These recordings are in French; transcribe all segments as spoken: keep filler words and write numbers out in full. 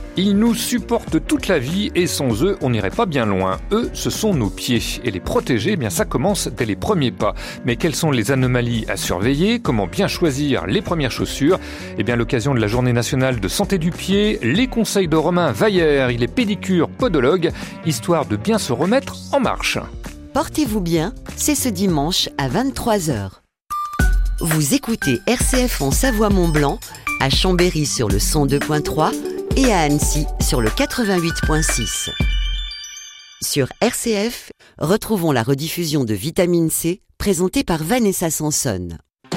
Ils nous supportent toute la vie et sans eux, on n'irait pas bien loin. Eux, ce sont nos pieds. Et les protéger, eh bien, ça commence dès les premiers pas. Mais quelles sont les anomalies à surveiller? Comment bien choisir les premières chaussures? Eh bien, à l'occasion de la Journée nationale de santé du pied, les conseils de Romain Vaillère, il est pédicure podologue, histoire de bien se remettre en marche. Portez-vous bien, c'est ce dimanche à vingt-trois heures. Vous écoutez R C F en Savoie-Mont-Blanc, à Chambéry sur le cent deux point trois et à Annecy sur le quatre-vingt-huit point six. Sur R C F, retrouvons la rediffusion de Vitamine C, présentée par Vanessa Sanson.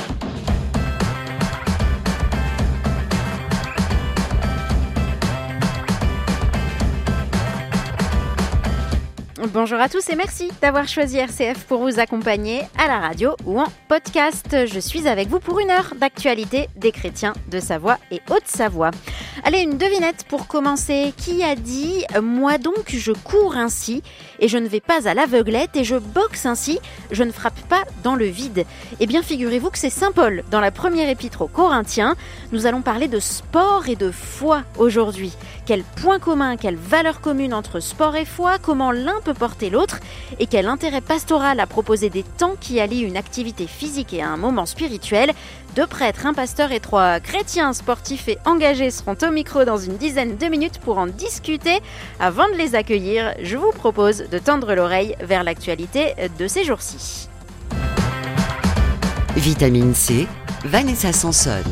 Bonjour à tous et merci d'avoir choisi R C F pour vous accompagner à la radio ou en podcast. Je suis avec vous pour une heure d'actualité des chrétiens de Savoie et Haute-Savoie. Allez, une devinette pour commencer. Qui a dit « Moi donc je cours ainsi et je ne vais pas à l'aveuglette et je boxe ainsi, je ne frappe pas dans le vide ». Eh bien, figurez-vous que c'est Saint Paul dans la première épître aux Corinthiens. Nous allons parler de sport et de foi aujourd'hui. Quel point commun, quelle valeur commune entre sport et foi, comment l'un peut porter l'autre et quel intérêt pastoral à proposer des temps qui allient une activité physique et un moment spirituel. Deux prêtres, un pasteur et trois chrétiens sportifs et engagés seront au micro dans une dizaine de minutes pour en discuter. Avant de les accueillir, je vous propose de tendre l'oreille vers l'actualité de ces jours-ci. Vitamine C, Vanessa Sanson.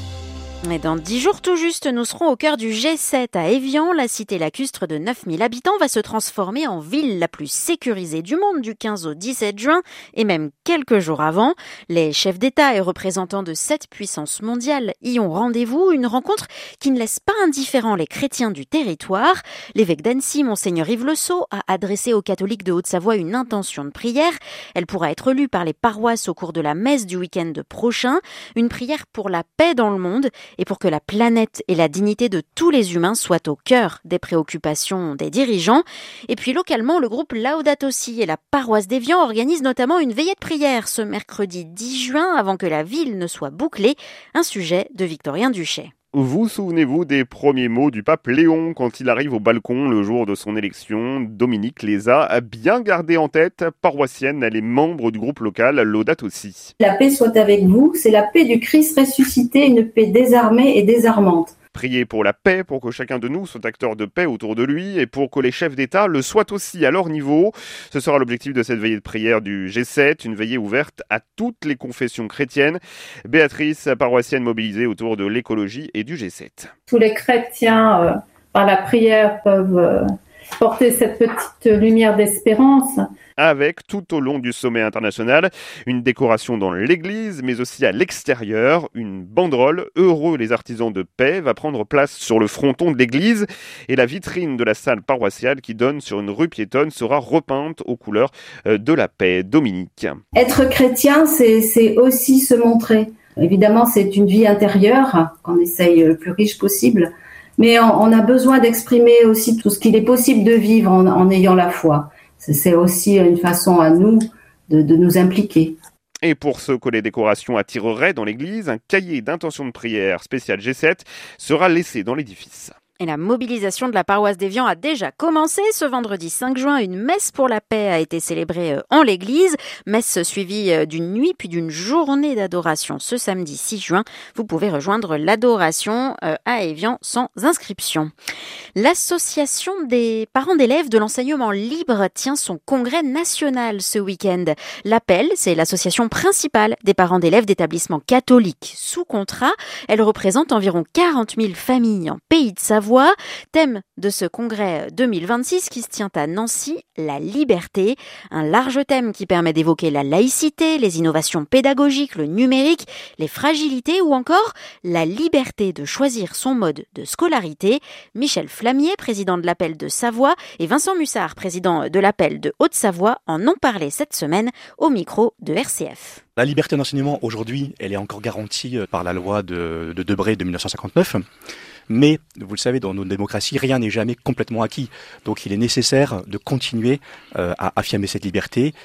Et dans dix jours tout juste, nous serons au cœur du G sept à Évian. La cité lacustre de neuf mille habitants va se transformer en ville la plus sécurisée du monde du quinze au dix-sept juin et même quelques jours avant. Les chefs d'État et représentants de sept puissances mondiales y ont rendez-vous. Une rencontre qui ne laisse pas indifférents les chrétiens du territoire. L'évêque d'Annecy, Monseigneur Yves Le Sceau, a adressé aux catholiques de Haute-Savoie une intention de prière. Elle pourra être lue par les paroisses au cours de la messe du week-end prochain. Une prière pour la paix dans le monde et pour que la planète et la dignité de tous les humains soient au cœur des préoccupations des dirigeants. Et puis localement, le groupe Laudato Si et la paroisse d'Évian organisent notamment une veillée de prière ce mercredi dix juin avant que la ville ne soit bouclée, un sujet de Victorien Duchet. Vous souvenez-vous des premiers mots du pape Léon quand il arrive au balcon le jour de son élection? Dominique les a bien gardés en tête. Paroissienne, elle est membre du groupe local Laudato Si. La paix soit avec vous, c'est la paix du Christ ressuscité, une paix désarmée et désarmante. Prier pour la paix, pour que chacun de nous soit acteur de paix autour de lui et pour que les chefs d'État le soient aussi à leur niveau. Ce sera l'objectif de cette veillée de prière du G sept, une veillée ouverte à toutes les confessions chrétiennes. Béatrice, paroissienne mobilisée autour de l'écologie et du G sept. Tous les chrétiens, euh, par la prière, peuvent euh, porter cette petite lumière d'espérance. Avec, tout au long du sommet international, une décoration dans l'église, mais aussi à l'extérieur. Une banderole « Heureux les artisans de paix » va prendre place sur le fronton de l'église et la vitrine de la salle paroissiale qui donne sur une rue piétonne sera repeinte aux couleurs de la paix. Dominique. Être chrétien, c'est, c'est aussi se montrer. Évidemment, c'est une vie intérieure qu'on essaye le plus riche possible, mais on, on a besoin d'exprimer aussi tout ce qu'il est possible de vivre en, en ayant la foi. C'est aussi une façon à nous de, de nous impliquer. Et pour ceux que les décorations attireraient dans l'église, un cahier d'intention de prière spécial G sept sera laissé dans l'édifice. Et la mobilisation de la paroisse d'Évian a déjà commencé. Ce vendredi cinq juin, une messe pour la paix a été célébrée en l'église. Messe suivie d'une nuit puis d'une journée d'adoration. Ce samedi six juin, vous pouvez rejoindre l'adoration à Évian sans inscription. L'association des parents d'élèves de l'enseignement libre tient son congrès national ce week-end. L'Appel, c'est l'association principale des parents d'élèves d'établissements catholiques sous contrat. Elle représente environ quarante mille familles en Pays de Savoie. Thème de ce congrès deux mille vingt-six qui se tient à Nancy, la liberté. Un large thème qui permet d'évoquer la laïcité, les innovations pédagogiques, le numérique, les fragilités ou encore la liberté de choisir son mode de scolarité. Michel Flamier, président de l'Appel de Savoie, et Vincent Mussard, président de l'Appel de Haute-Savoie, en ont parlé cette semaine au micro de R C F. La liberté d'enseignement, aujourd'hui, elle est encore garantie par la loi de, de Debré de dix-neuf cent cinquante-neuf. Mais, vous le savez, dans nos démocraties, rien n'est jamais complètement acquis. Donc il est nécessaire de continuer euh, à affirmer cette liberté.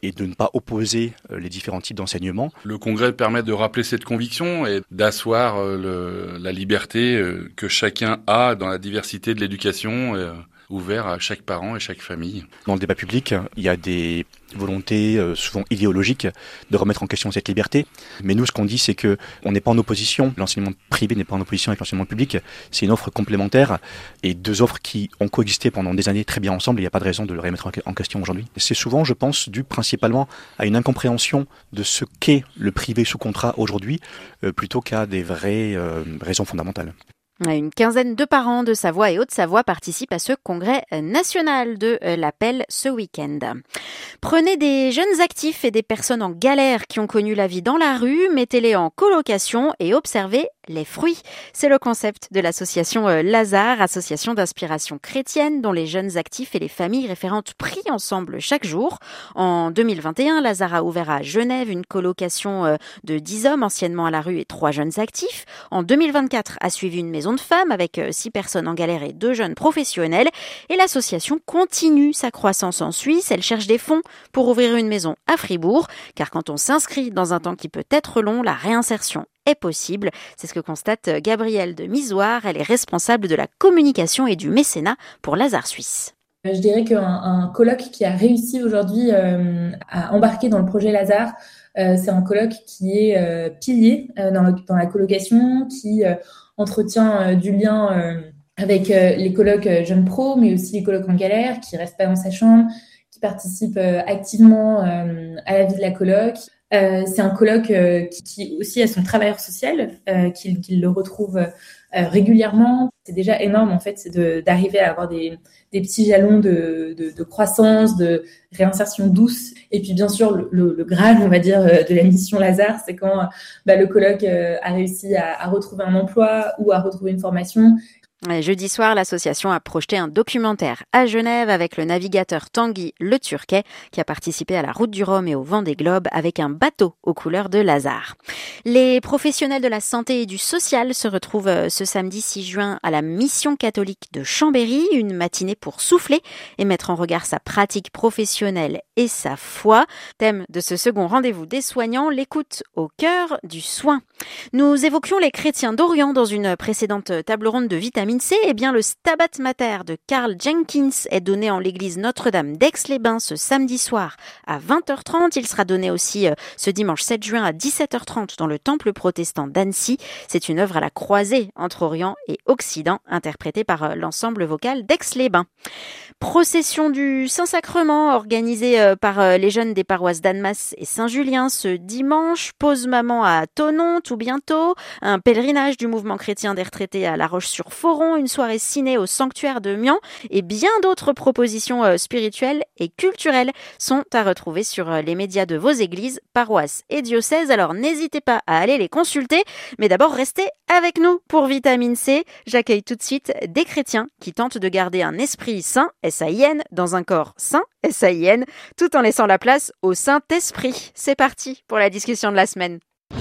et de ne pas opposer les différents types d'enseignements. Le congrès permet de rappeler cette conviction et d'asseoir le, la liberté que chacun a dans la diversité de l'éducation, euh, ouvert à chaque parent et chaque famille. Dans le débat public, il y a des volontés euh, souvent idéologiques de remettre en question cette liberté. Mais nous, ce qu'on dit, c'est que on n'est pas en opposition. L'enseignement privé n'est pas en opposition avec l'enseignement public. C'est une offre complémentaire et deux offres qui ont coexisté pendant des années très bien ensemble. Il n'y a pas de raison de le remettre en question aujourd'hui. C'est souvent, je pense, dû principalement à une incompréhension de ce qu'est le privé sous contrat aujourd'hui, euh, plutôt qu'à des vraies euh, raisons fondamentales. Une quinzaine de parents de Savoie et Haute-Savoie participent à ce congrès national de l'appel ce week-end. Prenez des jeunes actifs et des personnes en galère qui ont connu la vie dans la rue, mettez-les en colocation et observez les fruits. C'est le concept de l'association Lazare, association d'inspiration chrétienne dont les jeunes actifs et les familles référentes prient ensemble chaque jour. En deux mille vingt et un, Lazare a ouvert à Genève une colocation de dix hommes anciennement à la rue et trois jeunes actifs. En deux mille vingt-quatre a suivi une maison de femmes avec six personnes en galère et deux jeunes professionnels. Et l'association continue sa croissance en Suisse. Elle cherche des fonds pour ouvrir une maison à Fribourg, car quand on s'inscrit dans un temps qui peut être long, la réinsertion est possible. C'est ce que constate Gabrielle de Misoire. Elle est responsable de la communication et du mécénat pour Lazare Suisse. Je dirais qu'un un colloque qui a réussi aujourd'hui euh, à embarquer dans le projet Lazare, euh, c'est un colloque qui est euh, pilier euh, dans, le, dans la colocation, qui euh, entretient euh, du lien euh, avec euh, les colloques euh, jeunes pros, mais aussi les colloques en galère, qui restent pas dans sa chambre, qui participent euh, activement euh, à la vie de la coloc. Euh, c'est un colloque euh, qui, qui aussi a son travailleur social, euh, qu'il, qu'il le retrouve euh, régulièrement. C'est déjà énorme en fait, c'est de, d'arriver à avoir des, des petits jalons de, de, de croissance, de réinsertion douce. Et puis bien sûr, le, le, le Graal, on va dire, de la mission Lazare, c'est quand bah, le colloque euh, a réussi à, à retrouver un emploi ou à retrouver une formation. Jeudi soir, l'association a projeté un documentaire à Genève avec le navigateur Tanguy Le Turquet qui a participé à la Route du Rhum et au Vendée Globe avec un bateau aux couleurs de Lazare. Les professionnels de la santé et du social se retrouvent ce samedi six juin à la Mission catholique de Chambéry, une matinée pour souffler et mettre en regard sa pratique professionnelle et sa foi. Thème de ce second rendez-vous des soignants, l'écoute au cœur du soin. Nous évoquions les chrétiens d'Orient dans une précédente table ronde de vitamine C. Eh bien, le Stabat Mater de Karl Jenkins est donné en l'église Notre-Dame d'Aix-les-Bains ce samedi soir à vingt heures trente. Il sera donné aussi euh, ce dimanche sept juin à dix-sept heures trente dans le temple protestant d'Annecy. C'est une œuvre à la croisée entre Orient et Occident, interprétée par euh, l'ensemble vocal d'Aix-les-Bains. Procession du Saint-Sacrement organisée euh, par euh, les jeunes des paroisses d'Annemasse et Saint-Julien ce dimanche. Pause maman à Thonon tout bientôt. Un pèlerinage du mouvement chrétien des retraités à La Roche-sur-Foron. Une soirée ciné au sanctuaire de Mian et bien d'autres propositions euh, spirituelles et culturelles sont à retrouver sur euh, les médias de vos églises, paroisses et diocèses. Alors n'hésitez pas à aller les consulter, mais d'abord restez avec nous pour Vitamine C. J'accueille tout de suite des chrétiens qui tentent de garder un esprit sain, S A I N, dans un corps sain, S A I N, tout en laissant la place au Saint-Esprit. C'est parti pour la discussion de la semaine.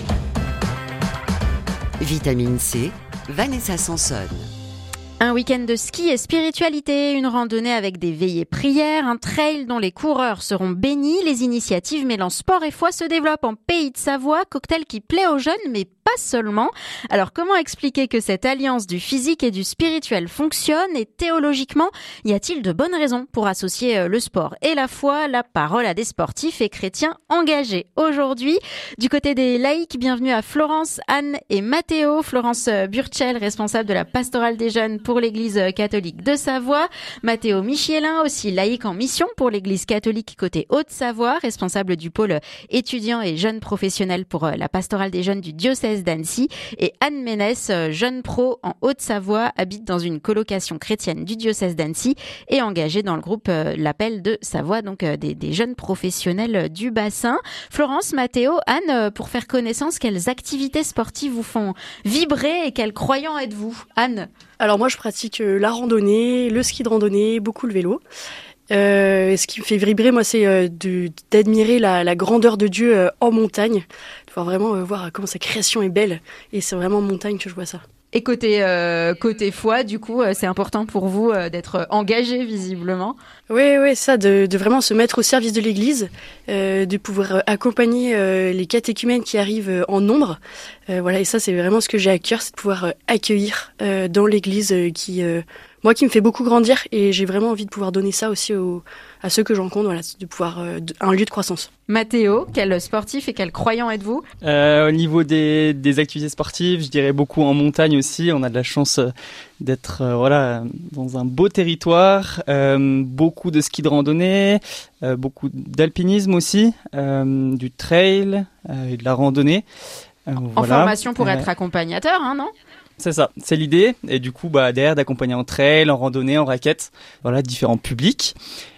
Vitamine C, Vanessa Sanson. Un week-end de ski et spiritualité, une randonnée avec des veillées prières, un trail dont les coureurs seront bénis. Les initiatives mêlant sport et foi se développent en Pays de Savoie, cocktail qui plaît aux jeunes mais pas seulement. Alors comment expliquer que cette alliance du physique et du spirituel fonctionne et théologiquement, y a-t-il de bonnes raisons pour associer le sport et la foi, la parole à des sportifs et chrétiens engagés? Aujourd'hui, du côté des laïcs, bienvenue à Florence, Anne et Mathéo. Florence Burchel, responsable de la pastorale des jeunes pour l'Église catholique de Savoie. Mathéo Michielin, aussi laïque en mission pour l'Église catholique côté Haute-Savoie, responsable du pôle étudiants et jeunes professionnels pour la pastorale des jeunes du diocèse d'Annecy. Et Anne Ménès, jeune pro en Haute-Savoie, habite dans une colocation chrétienne du diocèse d'Annecy et engagée dans le groupe L'Appel de Savoie, donc des, des jeunes professionnels du bassin. Florence, Mathéo, Anne, pour faire connaissance, quelles activités sportives vous font vibrer et quels croyants êtes-vous? Anne? Alors moi je pratique la randonnée, le ski de randonnée, beaucoup le vélo. Euh, ce qui me fait vibrer, moi, c'est euh, de, d'admirer la, la grandeur de Dieu euh, en montagne. Il faut vraiment euh, voir comment sa création est belle. Et c'est vraiment en montagne que je vois ça. Et côté euh, côté foi, du coup, euh, c'est important pour vous euh, d'être engagé visiblement. Oui, oui, ça, de, de vraiment se mettre au service de l'Église, euh, de pouvoir accompagner euh, les catéchumènes qui arrivent euh, en nombre. Euh, voilà, et ça, c'est vraiment ce que j'ai à cœur, c'est de pouvoir euh, accueillir euh, dans l'Église euh, qui, euh, moi, qui me fait beaucoup grandir, et j'ai vraiment envie de pouvoir donner ça aussi aux, à ceux que je rencontre, voilà, de pouvoir euh, de, un lieu de croissance. Mathéo, quel sportif et quel croyant êtes-vous ? euh, Au niveau des, des activités sportives, je dirais beaucoup en montagne aussi. On a de la chance d'être euh, voilà dans un beau territoire, euh, beaucoup de ski de randonnée, euh, beaucoup d'alpinisme aussi, euh, du trail euh, et de la randonnée. Euh, en voilà. formation pour euh, être accompagnateur, hein, non ? C'est ça, c'est l'idée. Et du coup, bah, derrière, d'accompagner en trail, en randonnée, en raquette, voilà, différents publics.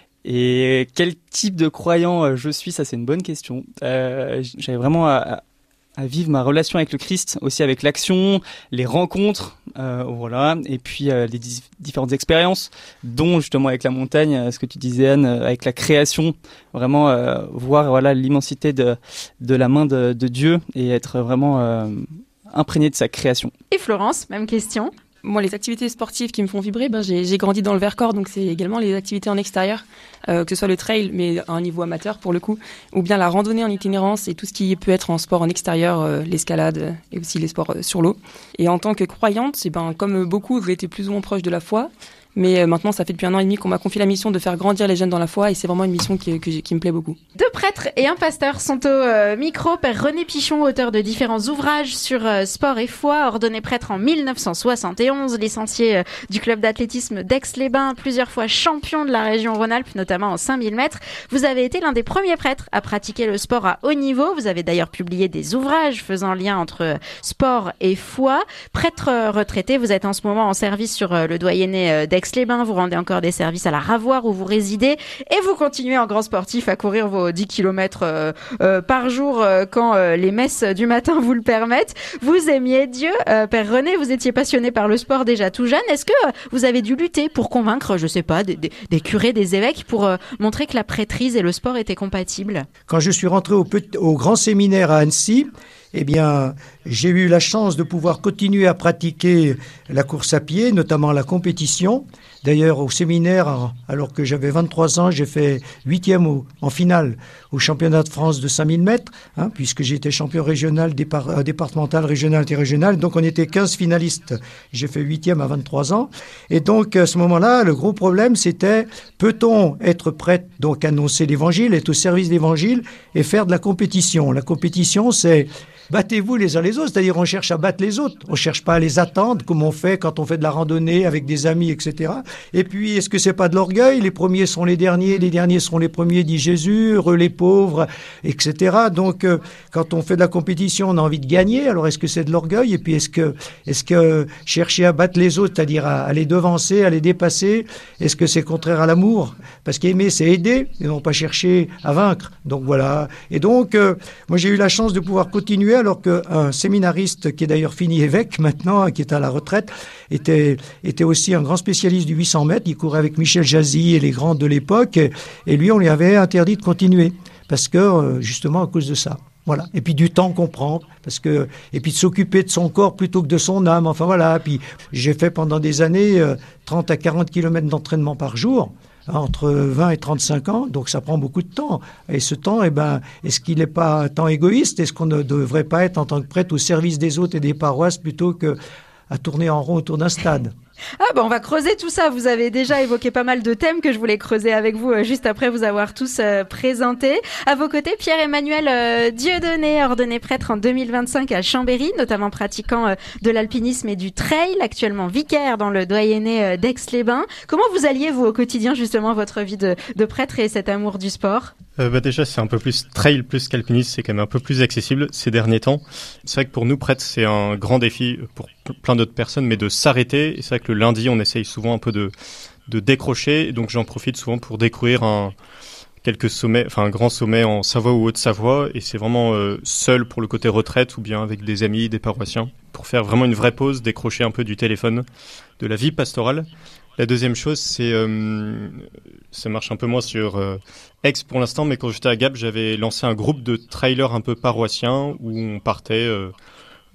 Et quel type de croyant je suis, ça c'est une bonne question. Euh, j'avais vraiment à, à vivre ma relation avec le Christ, aussi avec l'action, les rencontres, euh, voilà, et puis euh, les di- différentes expériences, dont justement avec la montagne, ce que tu disais Anne, avec la création, vraiment euh, voir voilà l'immensité de de la main de, de Dieu et être vraiment euh, imprégné de sa création. Et Florence, même question. Moi, les activités sportives qui me font vibrer, ben, j'ai, j'ai grandi dans le Vercors, donc c'est également les activités en extérieur, euh, que ce soit le trail, mais à un niveau amateur pour le coup, ou bien la randonnée en itinérance et tout ce qui peut être en sport en extérieur, euh, l'escalade euh, et aussi les sports euh, sur l'eau. Et en tant que croyante, c'est ben, comme beaucoup, j'ai été plus ou moins proche de la foi. Mais euh, maintenant, ça fait depuis un an et demi qu'on m'a confié la mission de faire grandir les jeunes dans la foi, et c'est vraiment une mission qui, que, qui me plaît beaucoup. Deux prêtres et un pasteur sont au euh, micro. Père René Pichon, auteur de différents ouvrages sur euh, sport et foi, ordonné prêtre en dix-neuf cent soixante et onze, licencié euh, du club d'athlétisme d'Aix-les-Bains, plusieurs fois champion de la région Rhône-Alpes, notamment en cinq mille mètres. Vous avez été l'un des premiers prêtres à pratiquer le sport à haut niveau. Vous avez d'ailleurs publié des ouvrages faisant lien entre euh, sport et foi. Prêtre euh, retraité, vous êtes en ce moment en service sur euh, le doyenné euh, d'Aix les Bains, vous rendez encore des services à la Ravoire où vous résidez et vous continuez en grand sportif à courir vos dix kilomètres euh, euh, par jour euh, quand euh, les messes du matin vous le permettent. Vous aimiez Dieu, euh, Père René, vous étiez passionné par le sport déjà tout jeune. Est-ce que euh, vous avez dû lutter pour convaincre, je sais pas, des, des, des curés, des évêques pour euh, montrer que la prêtrise et le sport étaient compatibles ? Quand je suis rentré au, petit, au grand séminaire à Annecy, eh bien, j'ai eu la chance de pouvoir continuer à pratiquer la course à pied, notamment la compétition. D'ailleurs, au séminaire, alors que j'avais vingt-trois ans, j'ai fait huitième au, en finale au championnat de France de cinq mille mètres, hein, puisque j'étais champion régional, départ, départemental, régional, interrégional. Donc, on était quinze finalistes. J'ai fait huitième à vingt-trois ans. Et donc, à ce moment-là, le gros problème, c'était, peut-on être prêt, donc annoncer l'évangile, être au service de l'évangile et faire de la compétition? La compétition, c'est battez-vous les uns les autres, c'est-à-dire on cherche à battre les autres, on cherche pas à les attendre comme on fait quand on fait de la randonnée avec des amis, et cetera. Et puis, est-ce que c'est pas de l'orgueil? Les premiers sont les derniers, les derniers seront les premiers, dit Jésus, heureux les pauvres, et cetera. Donc, euh, quand on fait de la compétition, on a envie de gagner, alors est-ce que c'est de l'orgueil? Et puis, est-ce que, est-ce que chercher à battre les autres, c'est-à-dire à, à les devancer, à les dépasser, est-ce que c'est contraire à l'amour? Parce qu'aimer, c'est aider, et non pas chercher à vaincre. Donc, voilà. Et donc, euh, moi, j'ai eu la chance de pouvoir continuer alors qu'un séminariste qui est d'ailleurs fini évêque maintenant, qui est à la retraite, était, était aussi un grand spécialiste du huit cents mètres. Il courait avec Michel Jazzy et les grands de l'époque. Et, et lui, on lui avait interdit de continuer parce que, justement, à cause de ça. Voilà. Et puis du temps qu'on prend, parce que, et puis de s'occuper de son corps plutôt que de son âme. Enfin voilà. Puis j'ai fait pendant des années euh, trente à quarante kilomètres d'entraînement par jour. Entre vingt et trente-cinq ans, donc ça prend beaucoup de temps. Et ce temps, eh ben, est-ce qu'il n'est pas un temps égoïste? Est-ce qu'on ne devrait pas être en tant que prêtre au service des autres et des paroisses plutôt que à tourner en rond autour d'un stade? Ah bah on va creuser tout ça. Vous avez déjà évoqué pas mal de thèmes que je voulais creuser avec vous euh, juste après vous avoir tous euh, présentés. À vos côtés, Pierre-Emmanuel euh, Dieudonné, ordonné prêtre en deux mille vingt-cinq à Chambéry, notamment pratiquant euh, de l'alpinisme et du trail, actuellement vicaire dans le doyenné euh, d'Aix-les-Bains. Comment vous alliez, vous, au quotidien, justement, votre vie de, de prêtre et cet amour du sport ? Euh, bah déjà, c'est un peu plus trail plus qu'alpinisme, c'est quand même un peu plus accessible ces derniers temps. C'est vrai que pour nous, prêtres, c'est un grand défi pour plein d'autres personnes, mais de s'arrêter. Et c'est vrai que le lundi, on essaye souvent un peu de, de décrocher. Donc j'en profite souvent pour découvrir un, quelques sommets, enfin un grand sommet en Savoie ou Haute-Savoie. Et c'est vraiment euh, seul pour le côté retraite ou bien avec des amis, des paroissiens, pour faire vraiment une vraie pause, décrocher un peu du téléphone, de la vie pastorale. La deuxième chose, c'est, euh, ça marche un peu moins sur euh, Aix pour l'instant, mais quand j'étais à Gap, j'avais lancé un groupe de trailers un peu paroissiens où on partait euh,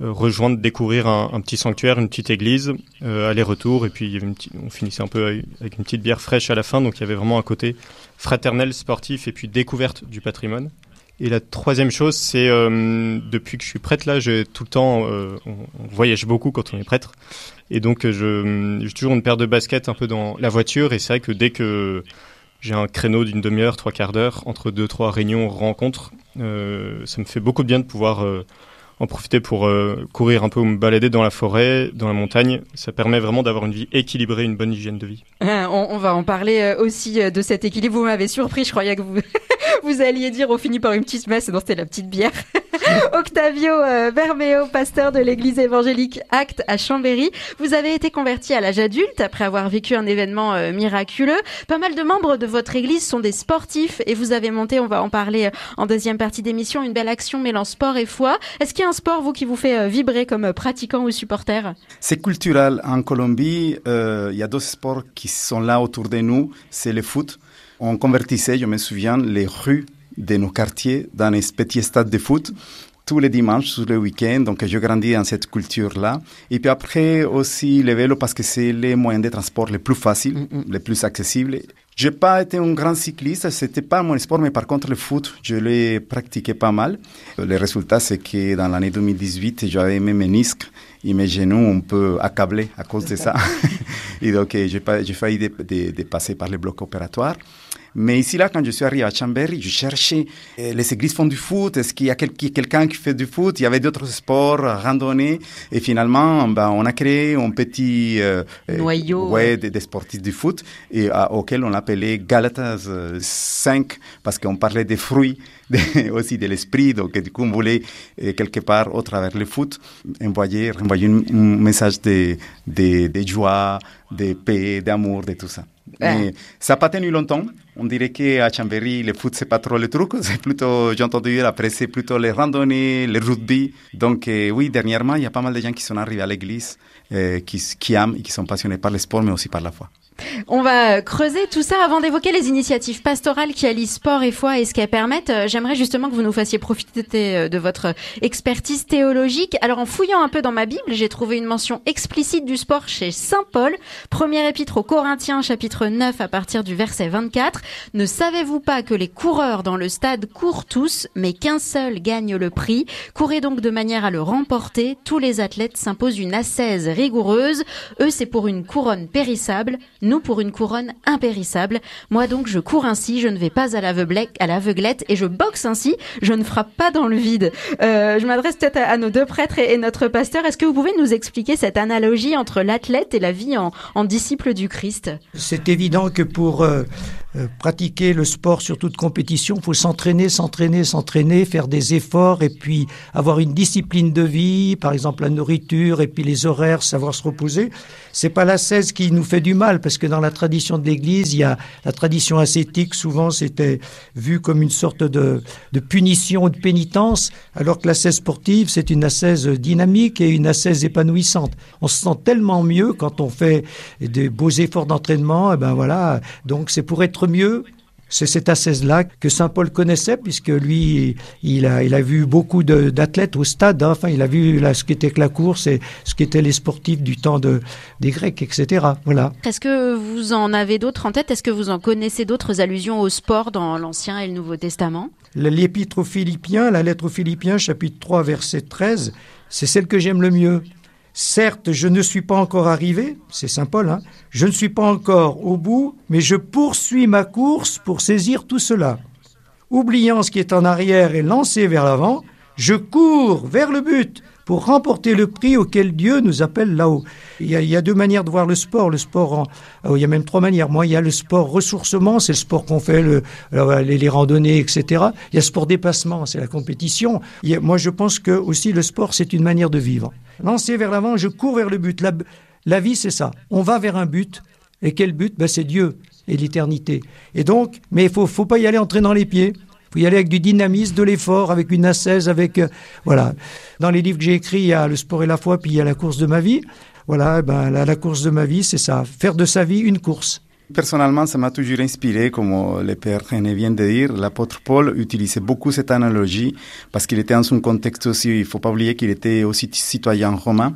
euh, rejoindre, découvrir un, un petit sanctuaire, une petite église, euh, aller-retour, et puis il y avait une petite, on finissait un peu avec une petite bière fraîche à la fin, donc il y avait vraiment un côté fraternel, sportif, et puis découverte du patrimoine. Et la troisième chose, c'est euh, depuis que je suis prêtre là, j'ai tout le temps, euh, on, on voyage beaucoup quand on est prêtre, et donc je, j'ai toujours une paire de baskets un peu dans la voiture, et c'est vrai que dès que j'ai un créneau d'une demi-heure, trois quarts d'heure, entre deux, trois réunions, rencontres, euh, ça me fait beaucoup de bien de pouvoir euh, en profiter pour euh, courir un peu ou me balader dans la forêt, dans la montagne. Ça permet vraiment d'avoir une vie équilibrée, une bonne hygiène de vie. Euh, on, on va en parler aussi de cet équilibre. Vous m'avez surpris, je croyais que vous, vous alliez dire on finit par une petite messe, non c'était la petite bière. Octavio euh, Bermeo, pasteur de l'église évangélique Actes à Chambéry. Vous avez été converti à l'âge adulte après avoir vécu un événement euh, miraculeux. Pas mal de membres de votre église sont des sportifs et vous avez monté, on va en parler euh, en deuxième partie d'émission, une belle action mêlant sport et foi. Est-ce qu'il y a un sport, vous, qui vous fait euh, vibrer comme euh, pratiquant ou supporter? C'est culturel. En Colombie, euh, il y a deux sports qui sont là autour de nous. C'est le foot. On convertissait, je me souviens, les rues de nos quartiers dans un petit stade de foot tous les dimanches, tous les week-ends. Donc, je grandis dans cette culture-là. Et puis après, aussi, le vélo, parce que c'est les moyens de transport les plus faciles, mm-hmm. les plus accessibles. Je n'ai pas été un grand cycliste, c'était pas mon sport, mais par contre, le foot, je l'ai pratiqué pas mal. Le résultat, c'est que dans l'année deux mille dix-huit, j'avais mes ménisques et mes genoux un peu accablés à cause de ça. Et donc, j'ai, pas, j'ai failli de, de, de passer par le bloc opératoire. Mais ici, là, quand je suis arrivé à Chambéry, je cherchais euh, les églises font du foot, est-ce qu'il y a quel, quelqu'un qui fait du foot? Il y avait d'autres sports, randonnée. Et finalement, ben, on a créé un petit euh, noyau ouais, des, des sportifs du foot et, euh, auquel on appelait Galatas euh, cinq parce qu'on parlait des fruits, de, aussi de l'esprit. Donc, du coup, on voulait euh, quelque part, au travers le foot, envoyer, envoyer un, un message de, de, de joie, de paix, d'amour, de tout ça. Mais ça n'a pas tenu longtemps. On dirait qu'à Chambéry, le foot, c'est pas trop le truc. C'est plutôt, j'ai entendu dire, après, c'est plutôt les randonnées, le rugby. Donc, euh, oui, dernièrement, il y a pas mal de gens qui sont arrivés à l'église, euh, qui, qui aiment et qui sont passionnés par le sport, mais aussi par la foi. On va creuser tout ça avant d'évoquer les initiatives pastorales qui allient sport et foi et ce qu'elles permettent. J'aimerais justement que vous nous fassiez profiter de votre expertise théologique. Alors, en fouillant un peu dans ma Bible, j'ai trouvé une mention explicite du sport chez Saint Paul. Première épître aux Corinthiens, chapitre neuf, à partir du verset vingt-quatre. Ne savez-vous pas que les coureurs dans le stade courent tous, mais qu'un seul gagne le prix? Courez donc de manière à le remporter. Tous les athlètes s'imposent une ascèse rigoureuse. Eux, c'est pour une couronne périssable. Nous pour une couronne impérissable. Moi donc je cours ainsi, je ne vais pas à l'aveuglette, à l'aveuglette et je boxe ainsi, je ne frappe pas dans le vide. Euh, je m'adresse peut-être à, à nos deux prêtres et, et notre pasteur. Est-ce que vous pouvez nous expliquer cette analogie entre l'athlète et la vie en, en disciple du Christ? C'est évident que pour euh, euh, pratiquer le sport sur toute compétition, il faut s'entraîner, s'entraîner, s'entraîner, faire des efforts et puis avoir une discipline de vie, par exemple la nourriture et puis les horaires, savoir se reposer. C'est pas l'ascèse qui nous fait du mal parce que dans la tradition de l'Église, il y a la tradition ascétique, souvent c'était vu comme une sorte de, de punition ou de pénitence, alors que l'ascèse sportive, c'est une ascèse dynamique et une ascèse épanouissante. On se sent tellement mieux quand on fait des beaux efforts d'entraînement, et ben voilà, donc c'est pour être mieux. C'est cette ascèse-là que saint Paul connaissait, puisque lui, il a, il a vu beaucoup de, d'athlètes au stade. Hein. Enfin, il a vu là, ce qu'était que la course et ce qu'étaient les sportifs du temps de, des Grecs, et cetera. Voilà. Est-ce que vous en avez d'autres en tête? Est-ce que vous en connaissez d'autres allusions au sport dans l'Ancien et le Nouveau Testament? L'épître aux Philippiens, la lettre aux Philippiens, chapitre trois, verset treize, c'est celle que j'aime le mieux. Certes, je ne suis pas encore arrivé, c'est saint Paul, hein, je ne suis pas encore au bout, mais je poursuis ma course pour saisir tout cela. Oubliant ce qui est en arrière et lancé vers l'avant, je cours vers le but pour remporter le prix auquel Dieu nous appelle là-haut. Il y a, il y a deux manières de voir le sport. Le sport, en, oh, il y a même trois manières. Moi, il y a le sport ressourcement, c'est le sport qu'on fait, le, les, les randonnées, et cetera. Il y a le sport dépassement, c'est la compétition. Il y a, moi, je pense que aussi le sport, c'est une manière de vivre. Lancer vers l'avant, je cours vers le but. La, la vie, c'est ça. On va vers un but. Et quel but? Ben, c'est Dieu et l'éternité. Et donc, mais il faut, faut pas y aller en traînant les pieds. Il faut y aller avec du dynamisme, de l'effort, avec une ascèse, avec... Euh, voilà. Dans les livres que j'ai écrits, il y a le sport et la foi, puis il y a la course de ma vie. Voilà, ben, la, la course de ma vie, c'est ça. Faire de sa vie une course. Personnellement, ça m'a toujours inspiré, comme le père René vient de dire. L'apôtre Paul utilisait beaucoup cette analogie parce qu'il était dans un contexte aussi, il ne faut pas oublier qu'il était aussi citoyen romain.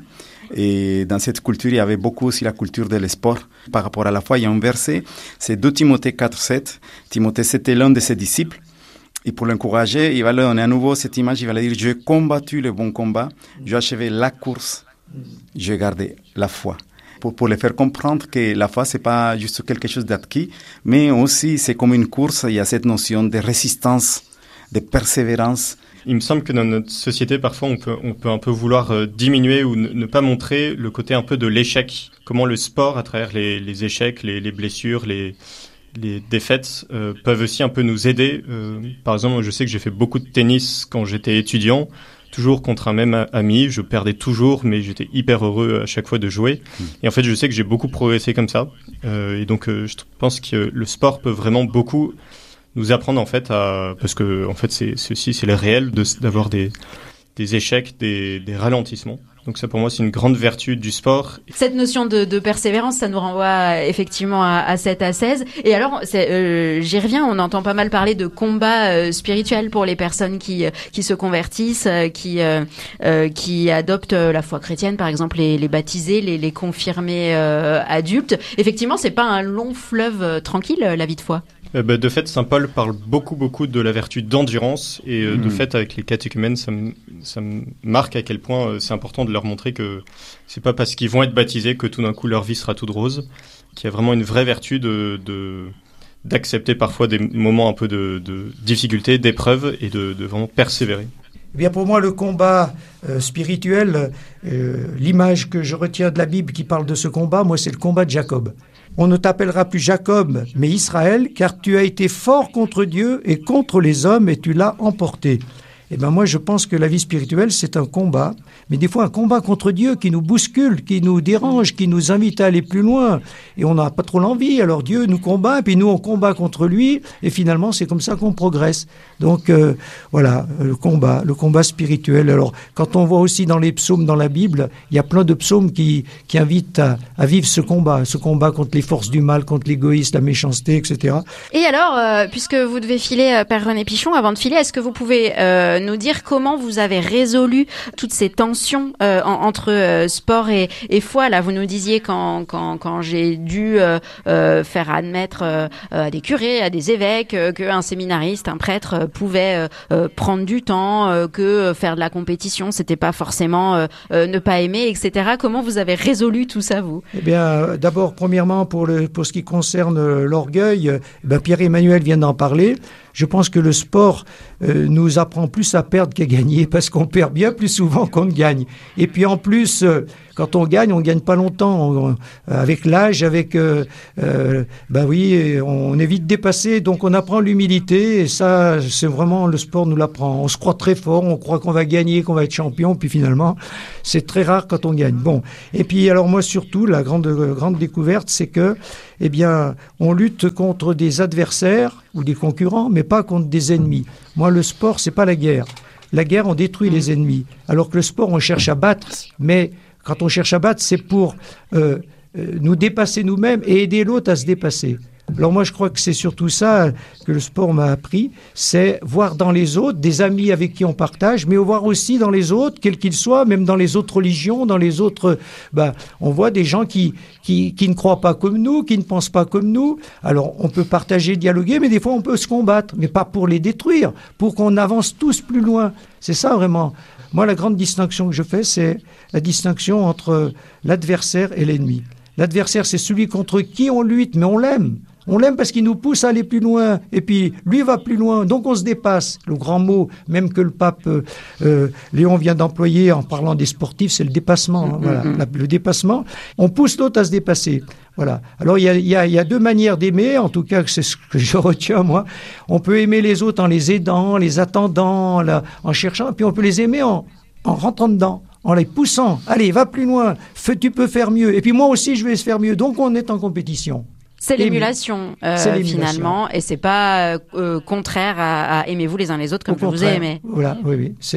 Et dans cette culture, il y avait beaucoup aussi la culture de l'esport. Par rapport à la foi, il y a un verset, c'est deux Timothée quatre, sept. Timothée, c'était l'un de ses disciples. Et pour l'encourager, il va lui donner à nouveau cette image, il va lui dire, j'ai combattu le bon combat, j'ai achevé la course, j'ai gardé la foi. Pour, pour les faire comprendre que la foi, c'est pas juste quelque chose d'acquis, mais aussi c'est comme une course, il y a cette notion de résistance, de persévérance. Il me semble que dans notre société, parfois, on peut, on peut un peu vouloir euh, diminuer ou ne, ne pas montrer le côté un peu de l'échec. Comment le sport, à travers les, les échecs, les, les blessures, les, les défaites, euh, peuvent aussi un peu nous aider. Euh, par exemple, je sais que j'ai fait beaucoup de tennis quand j'étais étudiant, toujours contre un même ami. Je perdais toujours, mais j'étais hyper heureux à chaque fois de jouer. Mmh. Et en fait, je sais que j'ai beaucoup progressé comme ça. Euh, et donc, euh, je pense que le sport peut vraiment beaucoup nous apprendre en fait à, parce que en fait c'est ceci c'est le réel de d'avoir des des échecs, des des ralentissements. Donc ça pour moi c'est une grande vertu du sport. Cette notion de, de persévérance, ça nous renvoie effectivement à, à cette ascèse. Et alors c'est, euh, j'y reviens, on entend pas mal parler de combat euh, spirituel pour les personnes qui qui se convertissent, euh, qui euh, euh, qui adoptent la foi chrétienne, par exemple les les baptisés, les les confirmés euh, adultes. Effectivement, c'est pas un long fleuve euh, tranquille la vie de foi. Euh, bah, de fait, saint Paul parle beaucoup, beaucoup de la vertu d'endurance. Et euh, mmh. de fait, avec les catéchumènes, ça me, ça me marque à quel point euh, c'est important de leur montrer que c'est pas parce qu'ils vont être baptisés que tout d'un coup leur vie sera toute rose. Qu'il y a vraiment une vraie vertu de, de, d'accepter parfois des moments un peu de, de difficulté, d'épreuve et de, de vraiment persévérer. Eh bien pour moi, le combat euh, spirituel, euh, l'image que je retiens de la Bible qui parle de ce combat, moi, c'est le combat de Jacob. On ne t'appellera plus Jacob, mais Israël, car tu as été fort contre Dieu et contre les hommes, et tu l'as emporté. Eh bien moi, je pense que la vie spirituelle, c'est un combat, mais des fois un combat contre Dieu qui nous bouscule, qui nous dérange, qui nous invite à aller plus loin. Et on n'a pas trop l'envie, alors Dieu nous combat, et puis nous, on combat contre lui, et finalement, c'est comme ça qu'on progresse. Donc euh, voilà, le combat, le combat spirituel. Alors, quand on voit aussi dans les psaumes dans la Bible, il y a plein de psaumes qui, qui invitent à, à vivre ce combat, ce combat contre les forces du mal, contre l'égoïsme, la méchanceté, et cetera. Et alors, euh, puisque vous devez filer, euh, Père René Pichon, avant de filer, est-ce que vous pouvez euh, nous dire comment vous avez résolu toutes ces tensions euh, en, entre euh, sport et, et foi. Là, vous nous disiez quand, quand, quand j'ai dû euh, euh, faire admettre euh, à des curés, à des évêques, euh, qu'un séminariste, un prêtre euh, pouvait euh, euh, prendre du temps, euh, que faire de la compétition, c'était pas forcément euh, euh, ne pas aimer, et cetera. Comment vous avez résolu tout ça, vous ? Eh bien, euh, d'abord, premièrement, pour, le, pour ce qui concerne euh, l'orgueil, euh, ben Pierre-Emmanuel vient d'en parler. Je pense que le sport euh, nous apprend plus à perdre qu'à gagner, parce qu'on perd bien plus souvent qu'on ne gagne. Et puis en plus, euh, quand on gagne, on gagne pas longtemps. On, euh, avec l'âge, avec, euh, euh, bah oui, on est vite dépassé. Donc on apprend l'humilité, et ça, c'est vraiment le sport nous l'apprend. On se croit très fort, on croit qu'on va gagner, qu'on va être champion, puis finalement, c'est très rare quand on gagne. Bon, et puis alors moi surtout, la grande grande découverte, c'est que, eh bien, on lutte contre des adversaires ou des concurrents, mais pas contre des ennemis. Moi, le sport, c'est pas la guerre. La guerre, on détruit les ennemis. Alors que le sport, on cherche à battre. Mais quand on cherche à battre, c'est pour euh, euh, nous dépasser nous-mêmes et aider l'autre à se dépasser. Alors moi, je crois que c'est surtout ça que le sport m'a appris, c'est voir dans les autres des amis avec qui on partage, mais voir aussi dans les autres, quels qu'ils soient, même dans les autres religions, dans les autres... Bah, on voit des gens qui, qui, qui ne croient pas comme nous, qui ne pensent pas comme nous. Alors, on peut partager, dialoguer, mais des fois, on peut se combattre, mais pas pour les détruire, pour qu'on avance tous plus loin. C'est ça, vraiment. Moi, la grande distinction que je fais, c'est la distinction entre l'adversaire et l'ennemi. L'adversaire, c'est celui contre qui on lutte, mais on l'aime. On l'aime parce qu'il nous pousse à aller plus loin. Et puis, lui va plus loin. Donc, on se dépasse. Le grand mot, même que le pape euh, Léon vient d'employer en parlant des sportifs, c'est le dépassement. Hein, voilà, la, le dépassement. On pousse l'autre à se dépasser. Voilà. Alors, il y a, y a, y a deux manières d'aimer. En tout cas, c'est ce que je retiens, moi. On peut aimer les autres en les aidant, en les attendant, là, en cherchant. Puis, on peut les aimer en, en rentrant dedans, en les poussant. Allez, va plus loin. Fais, tu peux faire mieux. Et puis, moi aussi, je vais faire mieux. Donc, on est en compétition. C'est l'émulation, euh, c'est l'émulation, finalement, et c'est pas euh, contraire à, à aimez-vous les uns les autres comme vous vous aimez. Voilà, oui, oui, c'est ça.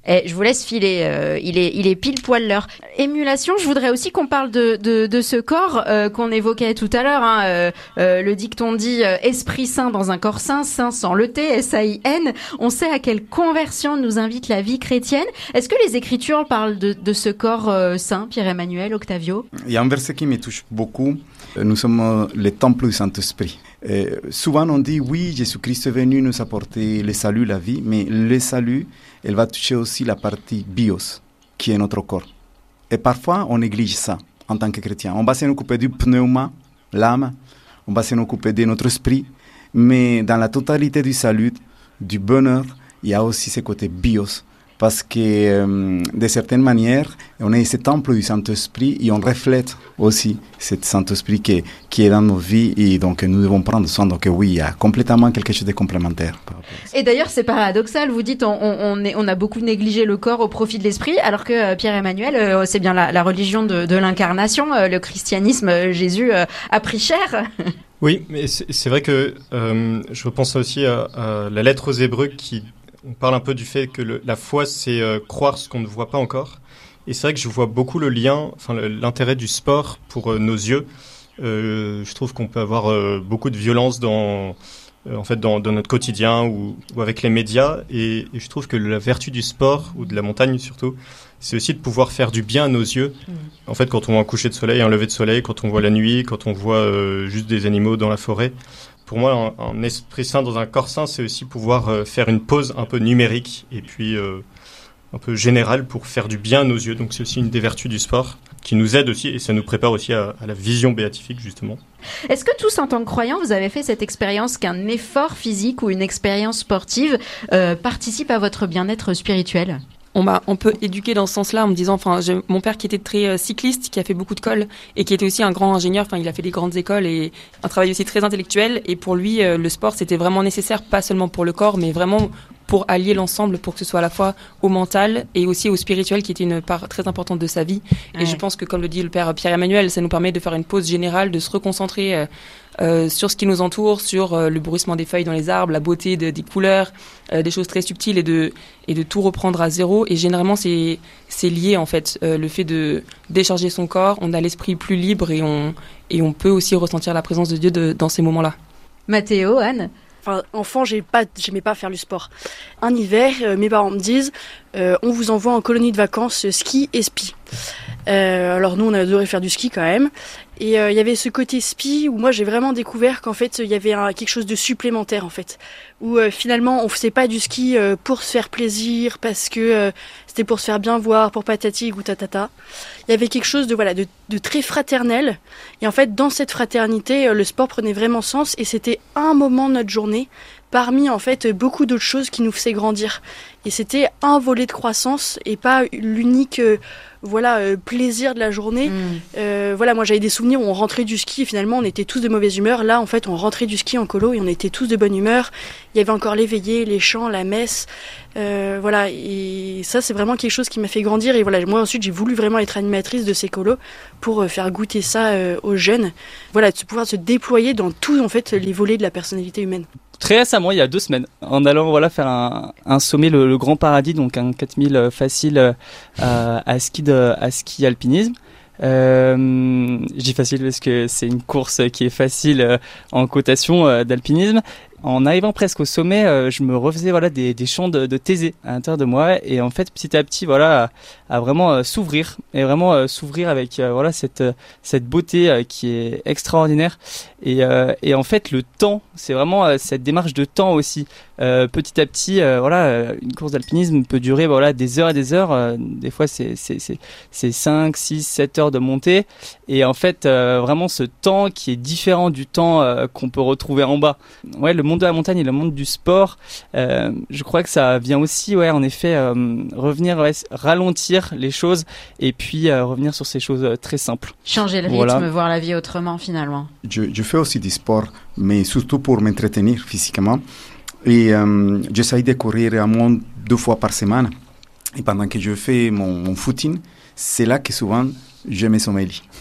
Eh, je vous laisse filer, euh, il est, il est pile poil l'heure. Émulation, je voudrais aussi qu'on parle de, de, de ce corps euh, qu'on évoquait tout à l'heure. Hein, euh, euh, le dicton dit euh, esprit saint dans un corps saint, saint sans le T, S A I N. On sait à quelle conversion nous invite la vie chrétienne. Est-ce que les Écritures parlent de, de ce corps euh, saint, Pierre-Emmanuel, Octavio? Il y a un verset qui me touche beaucoup. Nous sommes le temple du Saint-Esprit. Et souvent on dit oui, Jésus-Christ est venu nous apporter le salut, la vie, mais le salut, elle va toucher aussi la partie bios, qui est notre corps. Et parfois, on néglige ça en tant que chrétien. On va s'en occuper du pneuma, l'âme, on va s'en occuper de notre esprit, mais dans la totalité du salut, du bonheur, il y a aussi ce côté bios. Parce que, euh, de certaines manières, on est ce temple du Saint-Esprit et on reflète aussi ce Saint-Esprit qui, qui est dans nos vies et donc nous devons prendre soin. Donc oui, il y a complètement quelque chose de complémentaire. Et d'ailleurs, c'est paradoxal. Vous dites, on, on, est, on a beaucoup négligé le corps au profit de l'esprit, alors que euh, Pierre-Emmanuel, euh, c'est bien la, la religion de, de l'incarnation, euh, le christianisme, euh, Jésus euh, a pris cher. Oui, mais c'est, c'est vrai que euh, je repense aussi à, à la lettre aux Hébreux qui... On parle un peu du fait que le, la foi, c'est euh, croire ce qu'on ne voit pas encore. Et c'est vrai que je vois beaucoup le lien, enfin le, l'intérêt du sport pour euh, nos yeux. Euh, je trouve qu'on peut avoir euh, beaucoup de violence dans, euh, en fait, dans, dans notre quotidien ou, ou avec les médias. Et, et je trouve que la vertu du sport, ou de la montagne surtout, c'est aussi de pouvoir faire du bien à nos yeux. Mmh. En fait, quand on voit un coucher de soleil, un lever de soleil, quand on voit la nuit, quand on voit euh, juste des animaux dans la forêt. Pour moi, un, un esprit saint dans un corps saint, c'est aussi pouvoir euh, faire une pause un peu numérique et puis euh, un peu générale pour faire du bien à nos yeux. Donc c'est aussi une des vertus du sport qui nous aide aussi et ça nous prépare aussi à, à la vision béatifique justement. Est-ce que tous en tant que croyants, vous avez fait cette expérience qu'un effort physique ou une expérience sportive euh, participe à votre bien-être spirituel ? On, m'a, on peut éduquer dans ce sens-là en me disant, enfin, j'ai mon père qui était très euh, cycliste, qui a fait beaucoup de cols et qui était aussi un grand ingénieur. Enfin, il a fait des grandes écoles et un travail aussi très intellectuel. Et pour lui, euh, le sport, c'était vraiment nécessaire, pas seulement pour le corps, mais vraiment pour allier l'ensemble, pour que ce soit à la fois au mental et aussi au spirituel, qui était une part très importante de sa vie. Ouais. Et je pense que, comme le dit le père Pierre-Emmanuel, ça nous permet de faire une pause générale, de se reconcentrer euh, Euh, sur ce qui nous entoure, sur euh, le bruissement des feuilles dans les arbres, la beauté de, des couleurs, euh, des choses très subtiles et de, et de tout reprendre à zéro. Et généralement, c'est, c'est lié en fait, euh, le fait de décharger son corps, on a l'esprit plus libre et on, et on peut aussi ressentir la présence de Dieu de, dans ces moments-là. Mathéo, Anne ? Enfin, enfant, j'ai pas, j'aimais pas faire du sport. Un hiver, euh, mes parents me disent, euh, on vous envoie en colonie de vacances euh, ski et spi. Euh, alors nous, on a adoré faire du ski quand même. Et il euh, y avait ce côté spi où moi j'ai vraiment découvert qu'en fait il y avait un, quelque chose de supplémentaire en fait, où euh, finalement on faisait pas du ski euh, pour se faire plaisir parce que euh, c'était pour se faire bien voir, pour patati ou tatata. Il y avait quelque chose de voilà de, de très fraternel et en fait dans cette fraternité euh, le sport prenait vraiment sens et c'était un moment de notre journée parmi en fait beaucoup d'autres choses qui nous faisaient grandir. Et c'était un volet de croissance et pas l'unique euh, voilà euh, plaisir de la journée. Mmh. Euh, voilà, moi j'avais des souvenirs où on rentrait du ski et finalement on était tous de mauvaise humeur. Là en fait on rentrait du ski en colo et on était tous de bonne humeur. Il y avait encore les veillées, les chants, la messe. Euh, voilà, et ça c'est vraiment quelque chose qui m'a fait grandir. Et voilà, moi ensuite j'ai voulu vraiment être animatrice de ces colos pour euh, faire goûter ça euh, aux jeunes. Voilà, de pouvoir se déployer dans tous en fait les volets de la personnalité humaine. Très récemment, il y a deux semaines, en allant voilà faire un, un sommet, le, le Grand Paradis, donc un quatre mille facile euh, à ski de, à ski alpinisme. Euh, je dis facile parce que c'est une course qui est facile euh, en cotation euh, d'alpinisme. En arrivant presque au sommet, euh, je me refaisais voilà des, des chants de, de Thésée à l'intérieur de moi et en fait petit à petit voilà à, à vraiment euh, s'ouvrir et vraiment euh, s'ouvrir avec euh, voilà cette cette beauté euh, qui est extraordinaire et euh, et en fait le temps, c'est vraiment euh, cette démarche de temps aussi. Euh, petit à petit euh, voilà euh, une course d'alpinisme peut durer voilà des heures et des heures. Euh, des fois c'est c'est c'est c'est cinq, six, sept heures de montée et en fait euh, vraiment ce temps qui est différent du temps euh, qu'on peut retrouver en bas. Ouais, le monde de la montagne et le monde du sport, euh, je crois que ça vient aussi, ouais, en effet, euh, revenir, ouais, ralentir les choses et puis euh, revenir sur ces choses euh, très simples. Changer le rythme, voilà. Voir la vie autrement finalement. Je, je fais aussi du sport, mais surtout pour m'entretenir physiquement. Et euh, j'essaye de courir à moins deux fois par semaine. Et pendant que je fais mon, mon footing, c'est là que souvent je me sommeille.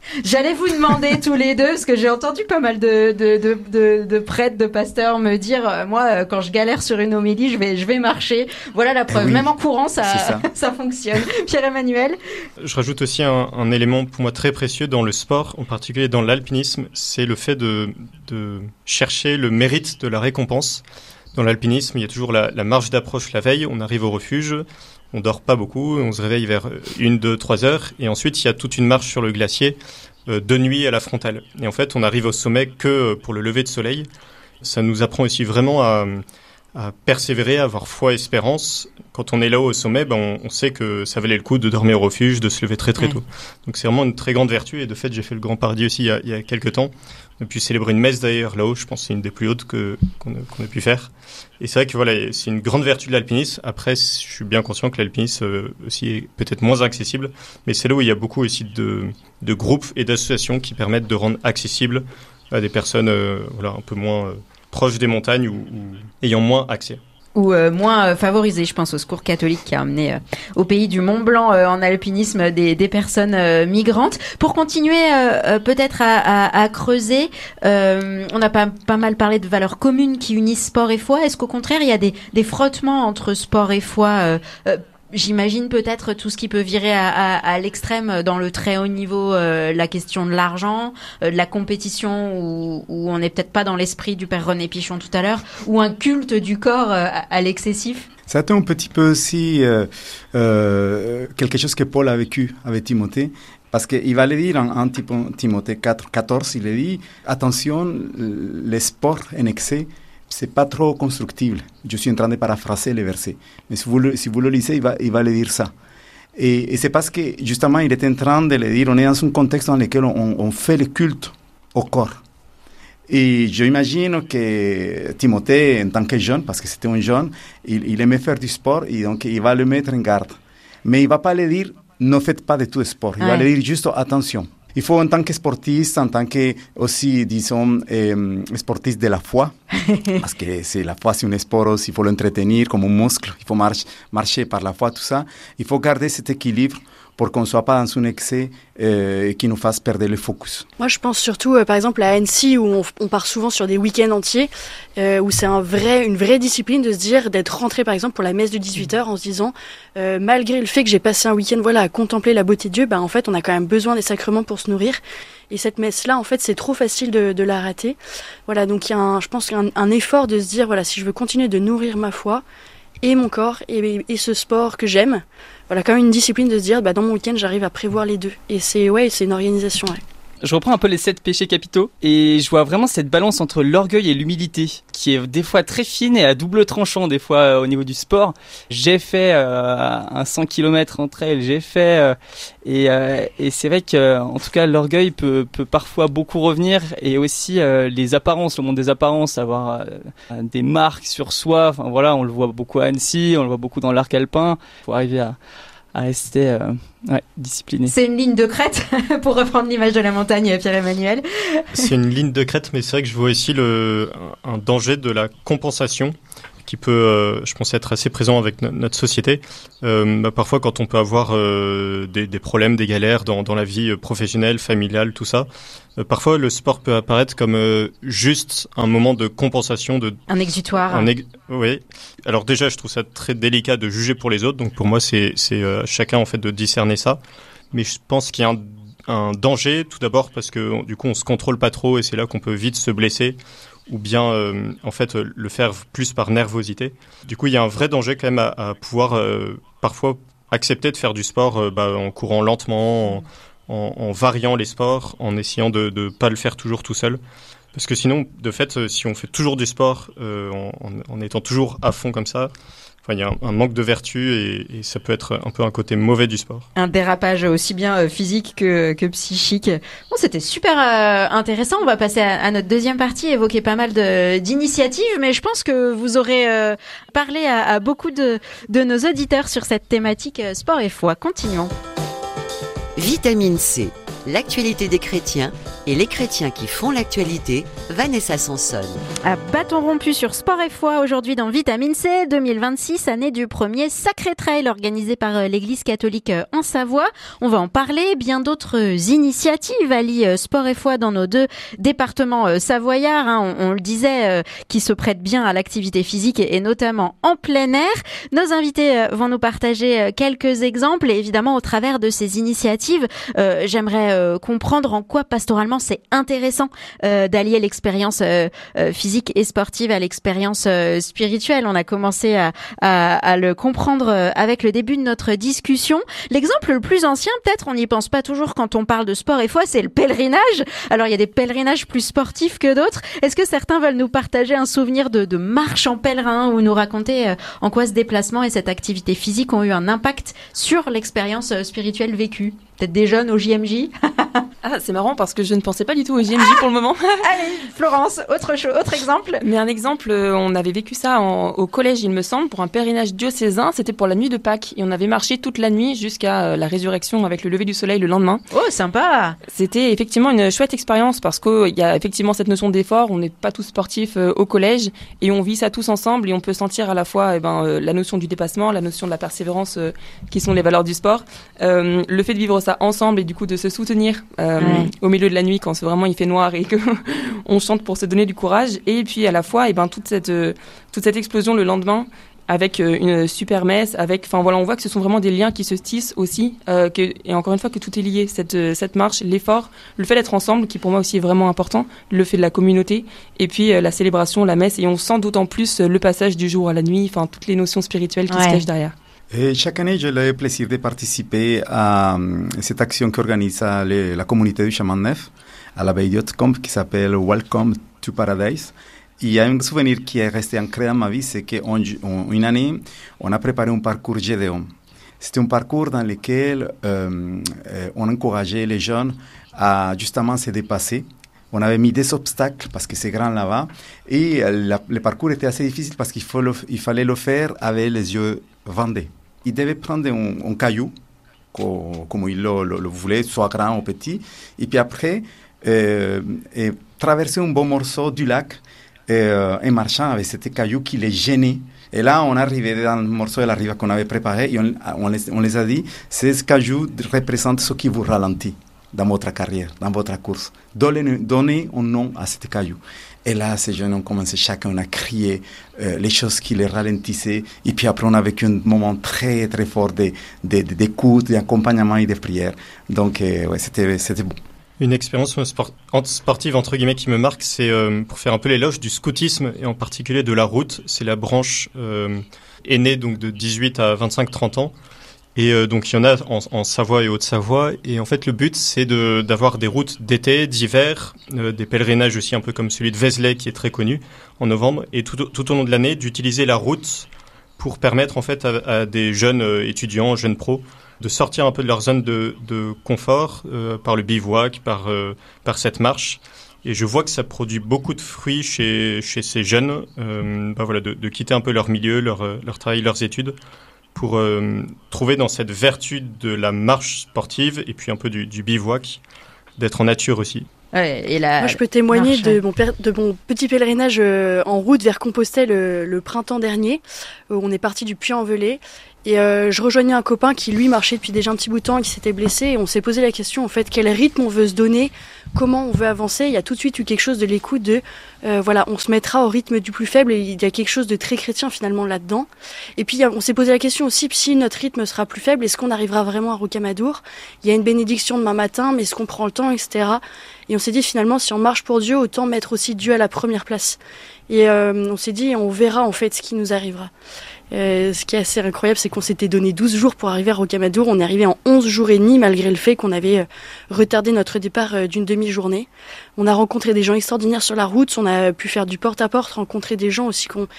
J'allais vous demander tous les deux, parce que j'ai entendu pas mal de, de, de, de, de prêtres, de pasteurs me dire, euh, moi, euh, quand je galère sur une homélie, je vais, je vais marcher. Voilà la preuve. Oui, même en courant, ça, ça. ça fonctionne. Pierre-Emmanuel? Je rajoute aussi un, un élément pour moi très précieux dans le sport, en particulier dans l'alpinisme, c'est le fait de, de chercher le mérite de la récompense. Dans l'alpinisme, il y a toujours la, la marge d'approche la veille, on arrive au refuge, on dort pas beaucoup, on se réveille vers une, deux, trois heures, et ensuite il y a toute une marche sur le glacier, euh, de nuit à la frontale. Et en fait, on arrive au sommet que pour le lever de soleil. Ça nous apprend aussi vraiment à, à persévérer, à avoir foi et espérance. Quand on est là-haut au sommet, ben on, on sait que ça valait le coup de dormir au refuge, de se lever très très Ouais. tôt. Donc c'est vraiment une très grande vertu, et de fait j'ai fait le Grand Paradis aussi il y a, il y a quelques temps. On a pu célébrer une messe d'ailleurs là-haut, je pense que c'est une des plus hautes que, qu'on, a, qu'on a pu faire. Et c'est vrai que voilà, c'est une grande vertu de l'alpinisme. Après, je suis bien conscient que l'alpinisme euh, aussi est peut-être moins accessible, mais c'est là où il y a beaucoup aussi de, de groupes et d'associations qui permettent de rendre accessible à des personnes euh, voilà, un peu moins euh, proches des montagnes ou, ou ayant moins accès. Ou euh, moins euh, favorisé, je pense au Secours catholique qui a amené euh, au pays du Mont Blanc euh, en alpinisme des, des personnes euh, migrantes. Pour continuer euh, euh, peut-être à, à, à creuser, euh, on a pas, pas mal parlé de valeurs communes qui unissent sport et foi. Est-ce qu'au contraire, il y a des, des frottements entre sport et foi euh, euh, J'imagine peut-être tout ce qui peut virer à, à, à l'extrême dans le très haut niveau, euh, la question de l'argent, euh, de la compétition où, où on n'est peut-être pas dans l'esprit du père René Pichon tout à l'heure, ou un culte du corps euh, à, à l'excessif. C'était un petit peu aussi euh, euh, quelque chose que Paul a vécu avec Timothée. Parce qu'il va le dire en, en Timothée quatre, quatorze, il le dit, attention, le sport en excès, c'est pas trop constructible. Je suis en train de paraphraser le verset. Mais si vous le, si vous le lisez, il va, il va le dire ça. Et, et c'est parce que, justement, il est en train de le dire, on est dans un contexte dans lequel on, on fait le culte au corps. Et j'imagine que Timothée, en tant que jeune, parce que c'était un jeune, il, il aimait faire du sport, et donc il va le mettre en garde. Mais il ne va pas le dire, ne faites pas de tout sport. Il ouais. va le dire juste, attention. Il faut, en tant que sportiste, en tant que, aussi, disons, euh, sportiste de la foi, parce que c'est, la foi, c'est un sport aussi, il faut l'entretenir comme un muscle, il faut marcher, marcher par la foi, tout ça. Il faut garder cet équilibre pour qu'on ne soit pas dans un excès euh, qui nous fasse perdre le focus. Moi, je pense surtout, euh, par exemple, à Annecy, où on, on part souvent sur des week-ends entiers, euh, où c'est un vrai, une vraie discipline de se dire, d'être rentré, par exemple, pour la messe de dix-huit heures, en se disant, euh, malgré le fait que j'ai passé un week-end voilà, à contempler la beauté de Dieu, bah, en fait, on a quand même besoin des sacrements pour se nourrir. Et cette messe-là, en fait, c'est trop facile de, de la rater. Voilà, donc il y a, un, je pense, qu'il y a un, un effort de se dire, voilà, si je veux continuer de nourrir ma foi, et mon corps, et, et ce sport que j'aime, voilà, quand même une discipline de se dire, bah, dans mon week-end, j'arrive à prévoir les deux. Et c'est, ouais, c'est une organisation, ouais. Je reprends un peu les sept péchés capitaux et je vois vraiment cette balance entre l'orgueil et l'humilité qui est des fois très fine et à double tranchant des fois euh, au niveau du sport. J'ai fait euh, un cent kilomètres en trail, j'ai fait euh, et, euh, et c'est vrai que en tout cas l'orgueil peut, peut parfois beaucoup revenir et aussi euh, les apparences, le monde des apparences, avoir euh, des marques sur soi. Enfin voilà, on le voit beaucoup à Annecy, on le voit beaucoup dans l'arc alpin. Faut arriver à à rester euh, ouais, discipliné. C'est une ligne de crête, pour reprendre l'image de la montagne, Pierre-Emmanuel. C'est une ligne de crête, mais c'est vrai que je vois aussi le, un danger de la compensation qui peut, euh, je pense, être assez présent avec no- notre société. Euh, bah, parfois, quand on peut avoir euh, des, des problèmes, des galères dans, dans la vie professionnelle, familiale, tout ça, euh, parfois le sport peut apparaître comme euh, juste un moment de compensation. De, un exutoire. Un ex- oui. Alors déjà, je trouve ça très délicat de juger pour les autres. Donc pour moi, c'est, c'est euh, chacun en fait de discerner ça. Mais je pense qu'il y a un, un danger, tout d'abord, parce que du coup, on se contrôle pas trop et c'est là qu'on peut vite se blesser. Ou bien euh, en fait le faire plus par nervosité. Du coup, il y a un vrai danger quand même à, à pouvoir euh, parfois accepter de faire du sport euh, bah, en courant lentement, en, en, en variant les sports, en essayant de ne pas le faire toujours tout seul. Parce que sinon, de fait, si on fait toujours du sport euh, en, en, en étant toujours à fond comme ça, enfin, il y a un, un manque de vertu et, et ça peut être un peu un côté mauvais du sport. Un dérapage aussi bien euh, physique que, que psychique. Bon, c'était super euh, intéressant. On va passer à, à notre deuxième partie, évoquer pas mal de, d'initiatives, mais je pense que vous aurez euh, parlé à, à beaucoup de, de nos auditeurs sur cette thématique euh, sport et foi. Continuons. Vitamine C, l'actualité des chrétiens et les chrétiens qui font l'actualité, Vanessa Sansone. À bâton rompu sur Sport et Foi, aujourd'hui dans Vitamine C, deux mille vingt-six, année du premier Sacré Trail organisé par l'Église catholique en Savoie. On va en parler, bien d'autres initiatives allient Sport et Foi dans nos deux départements savoyards, hein, on, on le disait, euh, qui se prêtent bien à l'activité physique et, et notamment en plein air. Nos invités euh, vont nous partager quelques exemples et évidemment au travers de ces initiatives, euh, j'aimerais euh, comprendre en quoi pastoralement c'est intéressant euh, d'allier l'expérience euh, euh, physique et sportive à l'expérience euh, spirituelle. On a commencé à, à, à le comprendre euh, avec le début de notre discussion. L'exemple le plus ancien, peut-être, on n'y pense pas toujours quand on parle de sport et foi, c'est le pèlerinage. Alors il y a des pèlerinages plus sportifs que d'autres. Est-ce que certains veulent nous partager un souvenir de, de marche en pèlerin ou nous raconter euh, en quoi ce déplacement et cette activité physique ont eu un impact sur l'expérience euh, spirituelle vécue? Peut-être des jeunes au J M J. Ah, c'est marrant parce que je ne pensais pas du tout au J M J ah pour le moment. Allez, Florence, autre chose, autre exemple. Mais un exemple, on avait vécu ça en, au collège, il me semble, pour un pèlerinage diocésain. C'était pour la nuit de Pâques et on avait marché toute la nuit jusqu'à la résurrection avec le lever du soleil le lendemain. Oh, sympa. C'était effectivement une chouette expérience parce qu'il y a effectivement cette notion d'effort. On n'est pas tous sportifs euh, au collège et on vit ça tous ensemble et on peut sentir à la fois eh ben, euh, la notion du dépassement, la notion de la persévérance euh, qui sont les valeurs du sport. Euh, le fait de vivre ça ensemble et du coup de se soutenir euh, ouais. au milieu de la nuit quand c'est vraiment il fait noir et que on chante pour se donner du courage et puis à la fois et ben toute cette euh, toute cette explosion le lendemain avec euh, une super messe avec enfin voilà on voit que ce sont vraiment des liens qui se tissent aussi euh, que, et encore une fois que tout est lié cette euh, cette marche, l'effort, le fait d'être ensemble qui pour moi aussi est vraiment important, le fait de la communauté et puis euh, la célébration, la messe et on sent d'autant plus euh, le passage du jour à la nuit, enfin toutes les notions spirituelles qui ouais. se cachent derrière. Et chaque année, j'ai le plaisir de participer à cette action qu'organise la communauté du Chemin Neuf à la Baie d'Hautecombe qui s'appelle Welcome to Paradise. Il y a un souvenir qui est resté ancré dans ma vie, c'est qu'une année, on a préparé un parcours Gédéon. C'était un parcours dans lequel euh, on encourageait les jeunes à justement se dépasser. On avait mis des obstacles parce que c'est grand là-bas et la, le parcours était assez difficile parce qu'il faut le, il fallait le faire avec les yeux vendés. Il devait prendre un, un caillou, co, comme il le, le, le voulait, soit grand ou petit, et puis après, euh, et traverser un bon morceau du lac euh, en marchant avec ce caillou qui les gênait. Et là, on arrivait dans le morceau de la rive qu'on avait préparé et on, on, les, on les a dit, ce caillou représente ce qui vous ralentit dans votre carrière, dans votre course. Donnez, donnez un nom à ce caillou. Et là, ces jeunes ont commencé chacun à crier euh, les choses qui les ralentissaient. Et puis après, on a vécu un moment très, très fort d'écoute, d'accompagnement et de prière. Donc, euh, ouais, c'était, c'était beau. Une expérience sport- sportive, entre guillemets, qui me marque, c'est euh, pour faire un peu l'éloge du scoutisme, et en particulier de la route. C'est la branche euh, aînée, donc de dix-huit à vingt-cinq trente ans. Et euh, donc, il y en a en, en Savoie et Haute-Savoie. Et en fait, le but, c'est de, d'avoir des routes d'été, d'hiver, euh, des pèlerinages aussi, un peu comme celui de Vézelay, qui est très connu, en novembre. Et tout, tout au long de l'année, d'utiliser la route pour permettre, en fait, à, à des jeunes euh, étudiants, jeunes pros, de sortir un peu de leur zone de, de confort euh, par le bivouac, par, euh, par cette marche. Et je vois que ça produit beaucoup de fruits chez, chez ces jeunes, euh, bah voilà, de, de quitter un peu leur milieu, leur, leur travail, leurs études, pour euh, trouver dans cette vertu de la marche sportive et puis un peu du, du bivouac, d'être en nature aussi. Ouais, et la Moi, je peux témoigner marche, de, ouais. mon per- de mon petit pèlerinage euh, en route vers Compostelle euh, le printemps dernier. Euh, on est parti du Puy-en-Velay. Et euh, je rejoignais un copain qui, lui, marchait depuis déjà un petit bout de temps et qui s'était blessé. Et on s'est posé la question, en fait, quel rythme on veut se donner, comment on veut avancer. Il y a tout de suite eu quelque chose de l'écoute de, euh, voilà, on se mettra au rythme du plus faible. Et il y a quelque chose de très chrétien, finalement, là-dedans. Et puis, on s'est posé la question aussi, si notre rythme sera plus faible, est-ce qu'on arrivera vraiment à Rocamadour? Il y a une bénédiction demain matin, mais est-ce qu'on prend le temps, et cetera. Et on s'est dit, finalement, si on marche pour Dieu, autant mettre aussi Dieu à la première place. Et euh, on s'est dit, on verra, en fait, ce qui nous arrivera. Euh, ce qui est assez incroyable, c'est qu'on s'était donné douze jours pour arriver à Rocamadour. On est arrivé en onze jours et demi, malgré le fait qu'on avait euh, retardé notre départ euh, d'une demi-journée. On a rencontré des gens extraordinaires sur la route. On a pu faire du porte-à-porte, rencontrer des gens aussi qu'on...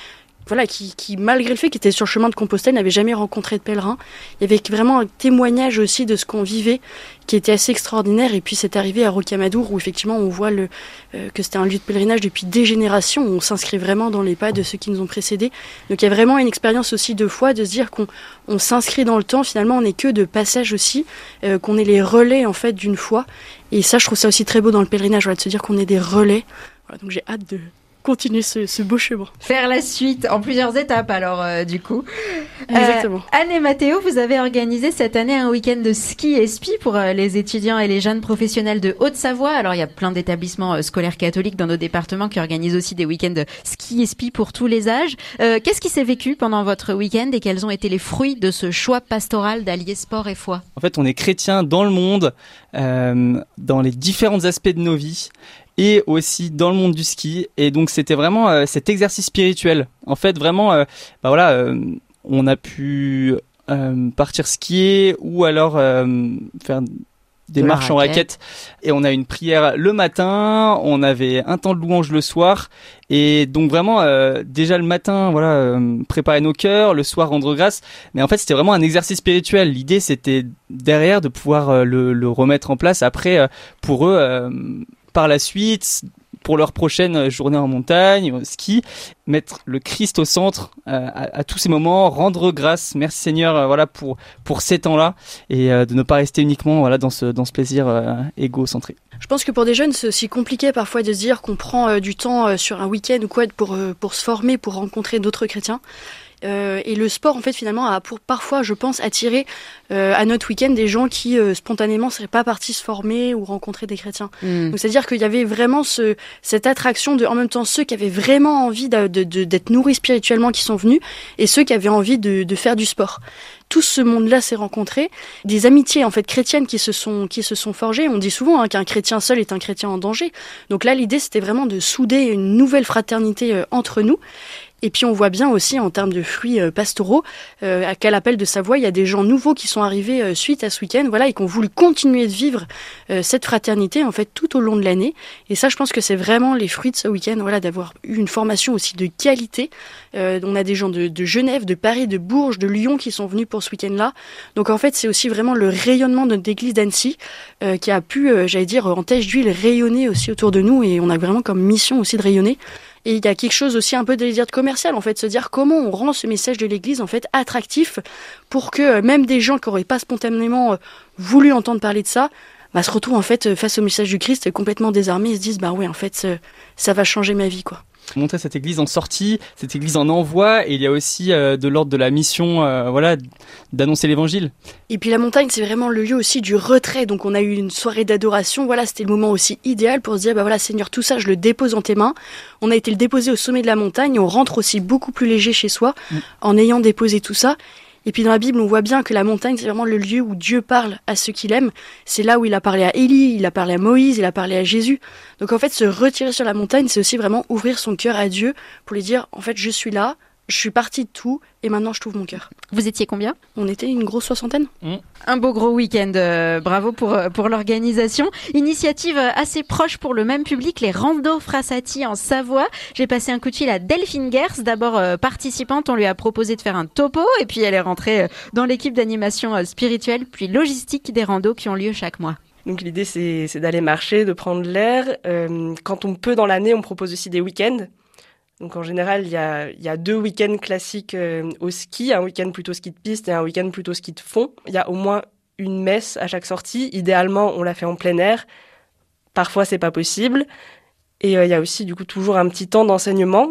voilà, qui, qui malgré le fait qu'ils étaient sur le chemin de Compostelle, n'avaient jamais rencontré de pèlerins. Il y avait vraiment un témoignage aussi de ce qu'on vivait, qui était assez extraordinaire. Et puis c'est arrivé à Rocamadour, où effectivement on voit le, euh, que c'était un lieu de pèlerinage depuis des générations, où on s'inscrit vraiment dans les pas de ceux qui nous ont précédés. Donc il y a vraiment une expérience aussi de foi, de se dire qu'on on s'inscrit dans le temps, finalement on n'est que de passage aussi, euh, qu'on est les relais en fait d'une foi. Et ça, je trouve ça aussi très beau dans le pèlerinage, voilà, de se dire qu'on est des relais. Voilà, donc j'ai hâte de continuer ce, ce beau chemin. Faire la suite en plusieurs étapes alors euh, du coup. Exactement. Euh, Anne et Mathéo, vous avez organisé cette année un week-end de ski et spi pour euh, les étudiants et les jeunes professionnels de Haute-Savoie. Alors il y a plein d'établissements euh, scolaires catholiques dans nos départements qui organisent aussi des week-ends de ski et spi pour tous les âges. Euh, qu'est-ce qui s'est vécu pendant votre week-end et quels ont été les fruits de ce choix pastoral d'allier sport et foi? En fait, on est chrétiens dans le monde, euh, dans les différents aspects de nos vies, et aussi dans le monde du ski. Et donc c'était vraiment euh, cet exercice spirituel. En fait, vraiment, euh, bah voilà, euh, on a pu euh, partir skier ou alors euh, faire des de marches en raquette. Et on a une prière le matin, on avait un temps de louange le soir. Et donc vraiment, euh, déjà le matin, voilà, euh, préparer nos cœurs, le soir rendre grâce. Mais en fait, c'était vraiment un exercice spirituel. L'idée, c'était derrière de pouvoir euh, le, le remettre en place après euh, pour eux. Euh, par la suite, pour leur prochaine journée en montagne, au ski, mettre le Christ au centre euh, à, à tous ces moments, rendre grâce, merci Seigneur, euh, voilà pour pour ces temps-là et euh, de ne pas rester uniquement voilà dans ce dans ce plaisir euh, égocentré. Je pense que pour des jeunes, c'est aussi compliqué parfois de se dire qu'on prend euh, du temps euh, sur un week-end ou quoi pour euh, pour se former, pour rencontrer d'autres chrétiens. Euh, et le sport, en fait, finalement, a pour parfois, je pense, attirer euh, à notre week-end des gens qui euh, spontanément seraient pas partis se former ou rencontrer des chrétiens. Mmh. Donc, c'est-à-dire qu'il y avait vraiment ce, cette attraction de, en même temps, ceux qui avaient vraiment envie de, de, de, d'être nourris spirituellement qui sont venus et ceux qui avaient envie de, de faire du sport. Tout ce monde-là s'est rencontré, des amitiés en fait chrétiennes qui se sont qui se sont forgées. On dit souvent hein, qu'un chrétien seul est un chrétien en danger. Donc là, l'idée c'était vraiment de souder une nouvelle fraternité euh, entre nous. Et puis on voit bien aussi en termes de fruits euh, pastoraux euh, à quel appel de Savoie il y a des gens nouveaux qui sont arrivés euh, suite à ce week-end, voilà, et qui ont voulu continuer de vivre euh, cette fraternité en fait tout au long de l'année. Et ça, je pense que c'est vraiment les fruits de ce week-end, voilà, d'avoir eu une formation aussi de qualité. Euh, on a des gens de, de Genève, de Paris, de Bourges, de Lyon qui sont venus pour ce week-end-là. Donc en fait, c'est aussi vraiment le rayonnement de notre église d'Annecy euh, qui a pu, euh, j'allais dire, en tèche d'huile rayonner aussi autour de nous, et on a vraiment comme mission aussi de rayonner. Et il y a quelque chose aussi un peu de désir commercial, en fait, se dire comment on rend ce message de l'Église, en fait, attractif pour que même des gens qui n'auraient pas spontanément voulu entendre parler de ça, bah, se retrouvent, en fait, face au message du Christ complètement désarmés et se disent, bah oui, en fait, ça va changer ma vie, quoi. Montrer cette église en sortie, cette église en envoi, et il y a aussi euh, de l'ordre de la mission, euh, voilà, d'annoncer l'évangile. Et puis la montagne, c'est vraiment le lieu aussi du retrait. Donc on a eu une soirée d'adoration. Voilà, c'était le moment aussi idéal pour se dire, bah voilà, Seigneur, tout ça, je le dépose dans tes mains. On a été le déposer au sommet de la montagne. On rentre aussi beaucoup plus léger chez soi mmh. en ayant déposé tout ça. Et puis dans la Bible, on voit bien que la montagne, c'est vraiment le lieu où Dieu parle à ceux qu'il aime. C'est là où il a parlé à Élie, il a parlé à Moïse, il a parlé à Jésus. Donc en fait, se retirer sur la montagne, c'est aussi vraiment ouvrir son cœur à Dieu pour lui dire, en fait, je suis là, je suis partie de tout, et maintenant je t'ouvre mon cœur. Vous étiez combien ? On était une grosse soixantaine. Mmh. Un beau gros week-end, euh, bravo pour, pour l'organisation. Initiative assez proche pour le même public, les Randos Frassati en Savoie. J'ai passé un coup de fil à Delphine Gers, d'abord euh, participante, on lui a proposé de faire un topo, et puis elle est rentrée euh, dans l'équipe d'animation euh, spirituelle, puis logistique des randos qui ont lieu chaque mois. Donc l'idée c'est, c'est d'aller marcher, de prendre l'air. Euh, quand on peut dans l'année, on propose aussi des week-ends. Donc en général, il y a, il y a deux week-ends classiques euh, au ski, un week-end plutôt ski de piste et un week-end plutôt ski de fond. Il y a au moins une messe à chaque sortie. Idéalement, on la fait en plein air. Parfois, c'est pas possible. Et euh, il y a aussi du coup toujours un petit temps d'enseignement.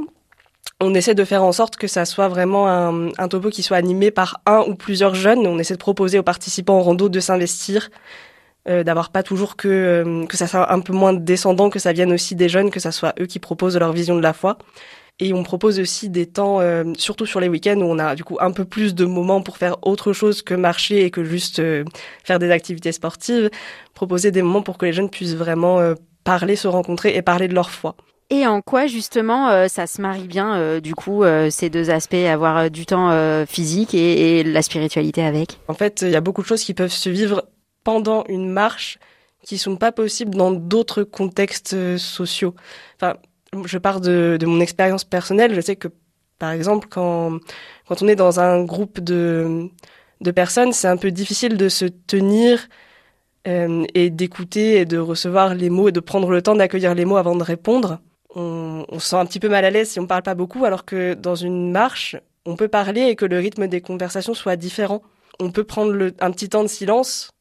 On essaie de faire en sorte que ça soit vraiment un, un topo qui soit animé par un ou plusieurs jeunes. On essaie de proposer aux participants en rando de s'investir, euh, d'avoir pas toujours que euh, que ça soit un peu moins descendant, que ça vienne aussi des jeunes, que ça soit eux qui proposent leur vision de la foi. Et on propose aussi des temps, euh, surtout sur les week-ends, où on a du coup un peu plus de moments pour faire autre chose que marcher et que juste euh, faire des activités sportives. Proposer des moments pour que les jeunes puissent vraiment euh, parler, se rencontrer et parler de leur foi. Et en quoi justement euh, ça se marie bien euh, du coup euh, ces deux aspects, avoir euh, du temps euh, physique et, et la spiritualité avec ? En fait, il y a beaucoup de choses qui peuvent se vivre pendant une marche qui sont pas possibles dans d'autres contextes euh, sociaux. Enfin, je pars de, de mon expérience personnelle. Je sais que Par exemple, quand, quand on est dans un groupe de, de personnes, c'est un peu difficile de se tenir euh, et d'écouter et de recevoir les mots et de prendre le temps d'accueillir les mots avant de répondre. On, on se sent un petit peu mal à l'aise si on parle pas beaucoup, alors que dans une marche, on peut parler et que le rythme des conversations soit différent. On peut prendre le, un petit temps de silence,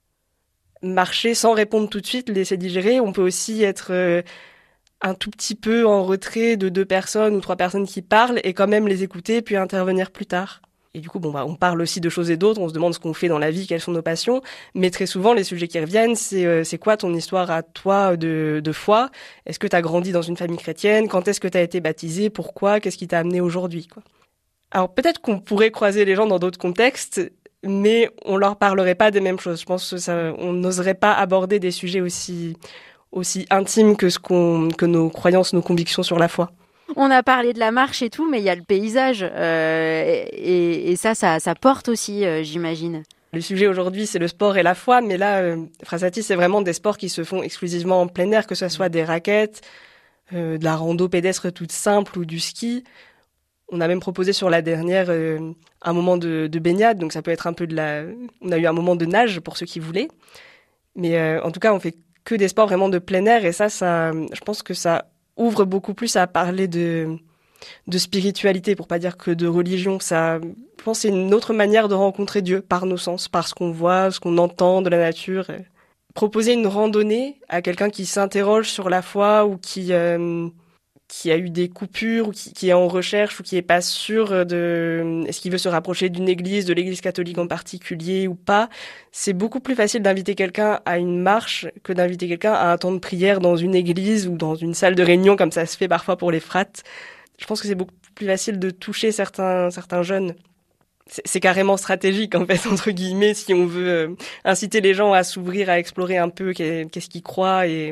marcher sans répondre tout de suite, laisser digérer. On peut aussi être euh, un tout petit peu en retrait de deux personnes ou trois personnes qui parlent et quand même les écouter puis intervenir plus tard. Et du coup, bon, bah, on parle aussi de choses et d'autres, on se demande ce qu'on fait dans la vie, quelles sont nos passions, mais très souvent, les sujets qui reviennent, c'est euh, c'est quoi ton histoire à toi de, de foi ? Est-ce que tu as grandi dans une famille chrétienne ? Quand est-ce que tu as été baptisé ? Pourquoi ? Qu'est-ce qui t'a amené aujourd'hui, quoi ? Alors peut-être qu'on pourrait croiser les gens dans d'autres contextes, mais on leur parlerait pas des mêmes choses. Je pense que ça, on n'oserait pas aborder des sujets aussi, aussi intimes que ce qu'on, que nos croyances, nos convictions sur la foi. On a parlé de la marche et tout, mais il y a le paysage, euh, et, et ça, ça, ça porte aussi, euh, j'imagine. Le sujet aujourd'hui, c'est le sport et la foi, mais là, euh, Frassati, c'est vraiment des sports qui se font exclusivement en plein air, que ce soit des raquettes, euh, de la rando pédestre toute simple ou du ski. On a même proposé sur la dernière euh, un moment de, de baignade, donc ça peut être un peu de la... On a eu un moment de nage pour ceux qui voulaient, mais euh, en tout cas, on fait que des sports vraiment de plein air, et ça, ça, je pense que ça ouvre beaucoup plus à parler de, de spiritualité, pour pas dire que de religion. Ça, je pense que c'est une autre manière de rencontrer Dieu, par nos sens, par ce qu'on voit, ce qu'on entend de la nature. Proposer une randonnée à quelqu'un qui s'interroge sur la foi ou qui, euh, qui a eu des coupures ou qui, qui est en recherche ou qui est pas sûr de est-ce qu'il veut se rapprocher d'une église, de l'église catholique en particulier ou pas, c'est beaucoup plus facile d'inviter quelqu'un à une marche que d'inviter quelqu'un à un temps de prière dans une église ou dans une salle de réunion comme ça se fait parfois pour les frates. Je pense que c'est beaucoup plus facile de toucher certains certains jeunes. C'est, c'est carrément stratégique en fait entre guillemets si on veut euh, inciter les gens à s'ouvrir, à explorer un peu qu'est-ce qu'ils croient et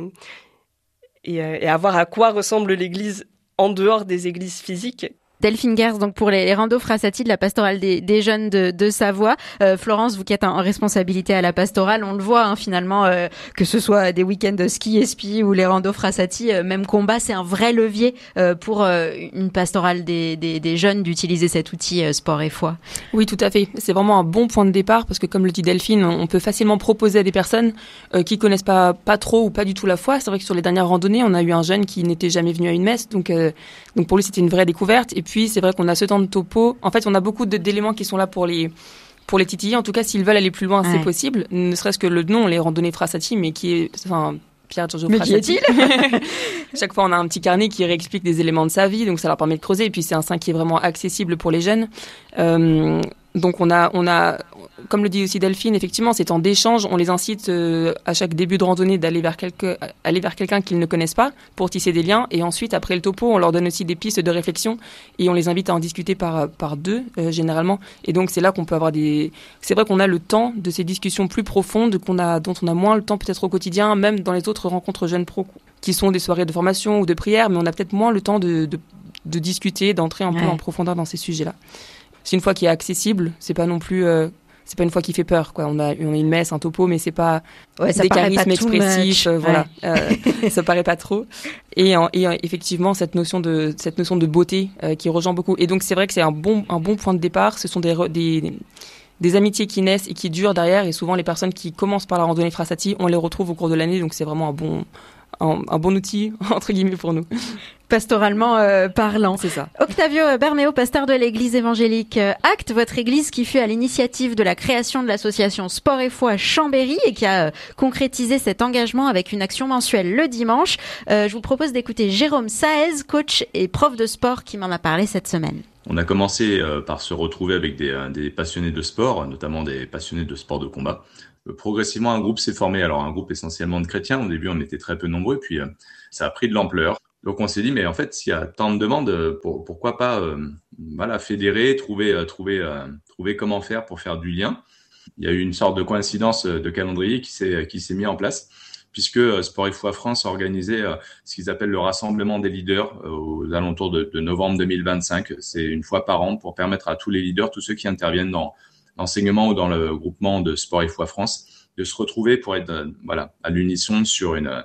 Et, euh, et à voir à quoi ressemble l'église en dehors des églises physiques. Delphine Gers, donc pour les, les randos Frassati de la pastorale des, des jeunes de, de Savoie. Euh, Florence, vous qui êtes en, en responsabilité à la pastorale, on le voit hein, finalement, euh, que ce soit des week-ends de ski et spi ou les randos Frassati, euh, même combat, c'est un vrai levier euh, pour euh, une pastorale des, des, des jeunes d'utiliser cet outil euh, sport et foi. Oui, tout à fait. C'est vraiment un bon point de départ parce que comme le dit Delphine, on peut facilement proposer à des personnes euh, qui connaissent pas, pas trop ou pas du tout la foi. C'est vrai que sur les dernières randonnées, on a eu un jeune qui n'était jamais venu à une messe, donc, euh, donc pour lui c'était une vraie découverte. Et puis c'est vrai qu'on a ce temps de topo. En fait, on a beaucoup de, d'éléments qui sont là pour les pour les titiller. En tout cas, s'ils veulent aller plus loin, ouais. C'est possible. Ne serait-ce que le nom, les randonnées Frassati, mais qui est, enfin, Pierre Giorgio Frassati. Mais qui est-il ? Chaque fois, on a un petit carnet qui réexplique des éléments de sa vie, donc ça leur permet de creuser. Et puis, c'est un sein qui est vraiment accessible pour les jeunes. Euh, donc, on a, on a, comme le dit aussi Delphine, effectivement, c'est temps d'échange. On les incite euh, à chaque début de randonnée d'aller vers quelque, aller vers quelqu'un qu'ils ne connaissent pas pour tisser des liens. Et ensuite, après le topo, on leur donne aussi des pistes de réflexion et on les invite à en discuter par par deux euh, généralement. Et donc, c'est là qu'on peut avoir des. C'est vrai qu'on a le temps de ces discussions plus profondes qu'on a, dont on a moins le temps peut-être au quotidien, même dans les autres rencontres jeunes pro qui sont des soirées de formation ou de prière, mais on a peut-être moins le temps de de, de discuter, d'entrer un ouais. peu en profondeur dans ces sujets-là. C'est une foi qui est accessible, c'est pas non plus, euh, c'est pas une foi qui fait peur, quoi. On a, on a une messe, un topo, mais c'est pas ouais, des charismes expressifs, euh, voilà. Ouais. Euh, ça paraît pas trop. Et, en, et effectivement, cette notion de, cette notion de beauté euh, qui rejoint beaucoup. Et donc, c'est vrai que c'est un bon, un bon point de départ. Ce sont des, des, des, des amitiés qui naissent et qui durent derrière. Et souvent, les personnes qui commencent par la randonnée Frassati, on les retrouve au cours de l'année. Donc, c'est vraiment un bon, un, un bon outil entre guillemets pour nous. Pastoralement euh, parlant. C'est ça. Octavio Bermeo, pasteur de l'église évangélique euh, Acte, votre église qui fut à l'initiative de la création de l'association Sport et Foi Chambéry et qui a euh, concrétisé cet engagement avec une action mensuelle le dimanche. Euh, je vous propose d'écouter Jérôme Saez, coach et prof de sport, qui m'en a parlé cette semaine. On a commencé euh, par se retrouver avec des, euh, des passionnés de sport, notamment des passionnés de sport de combat. Euh, progressivement, un groupe s'est formé. Alors, un groupe essentiellement de chrétiens. Au début, on était très peu nombreux, puis euh, ça a pris de l'ampleur. Donc on s'est dit, mais en fait, s'il y a tant de demandes, pour, pourquoi pas euh, voilà, fédérer, trouver, euh, trouver, euh, trouver comment faire pour faire du lien. Il y a eu une sorte de coïncidence de calendrier qui s'est, qui s'est mis en place, puisque euh, Sport et Foi France a organisé euh, ce qu'ils appellent le rassemblement des leaders euh, aux alentours de, de novembre deux mille vingt-cinq. C'est une fois par an pour permettre à tous les leaders, tous ceux qui interviennent dans l'enseignement ou dans le groupement de Sport et Foi France, de se retrouver pour être euh, voilà, à l'unisson sur une...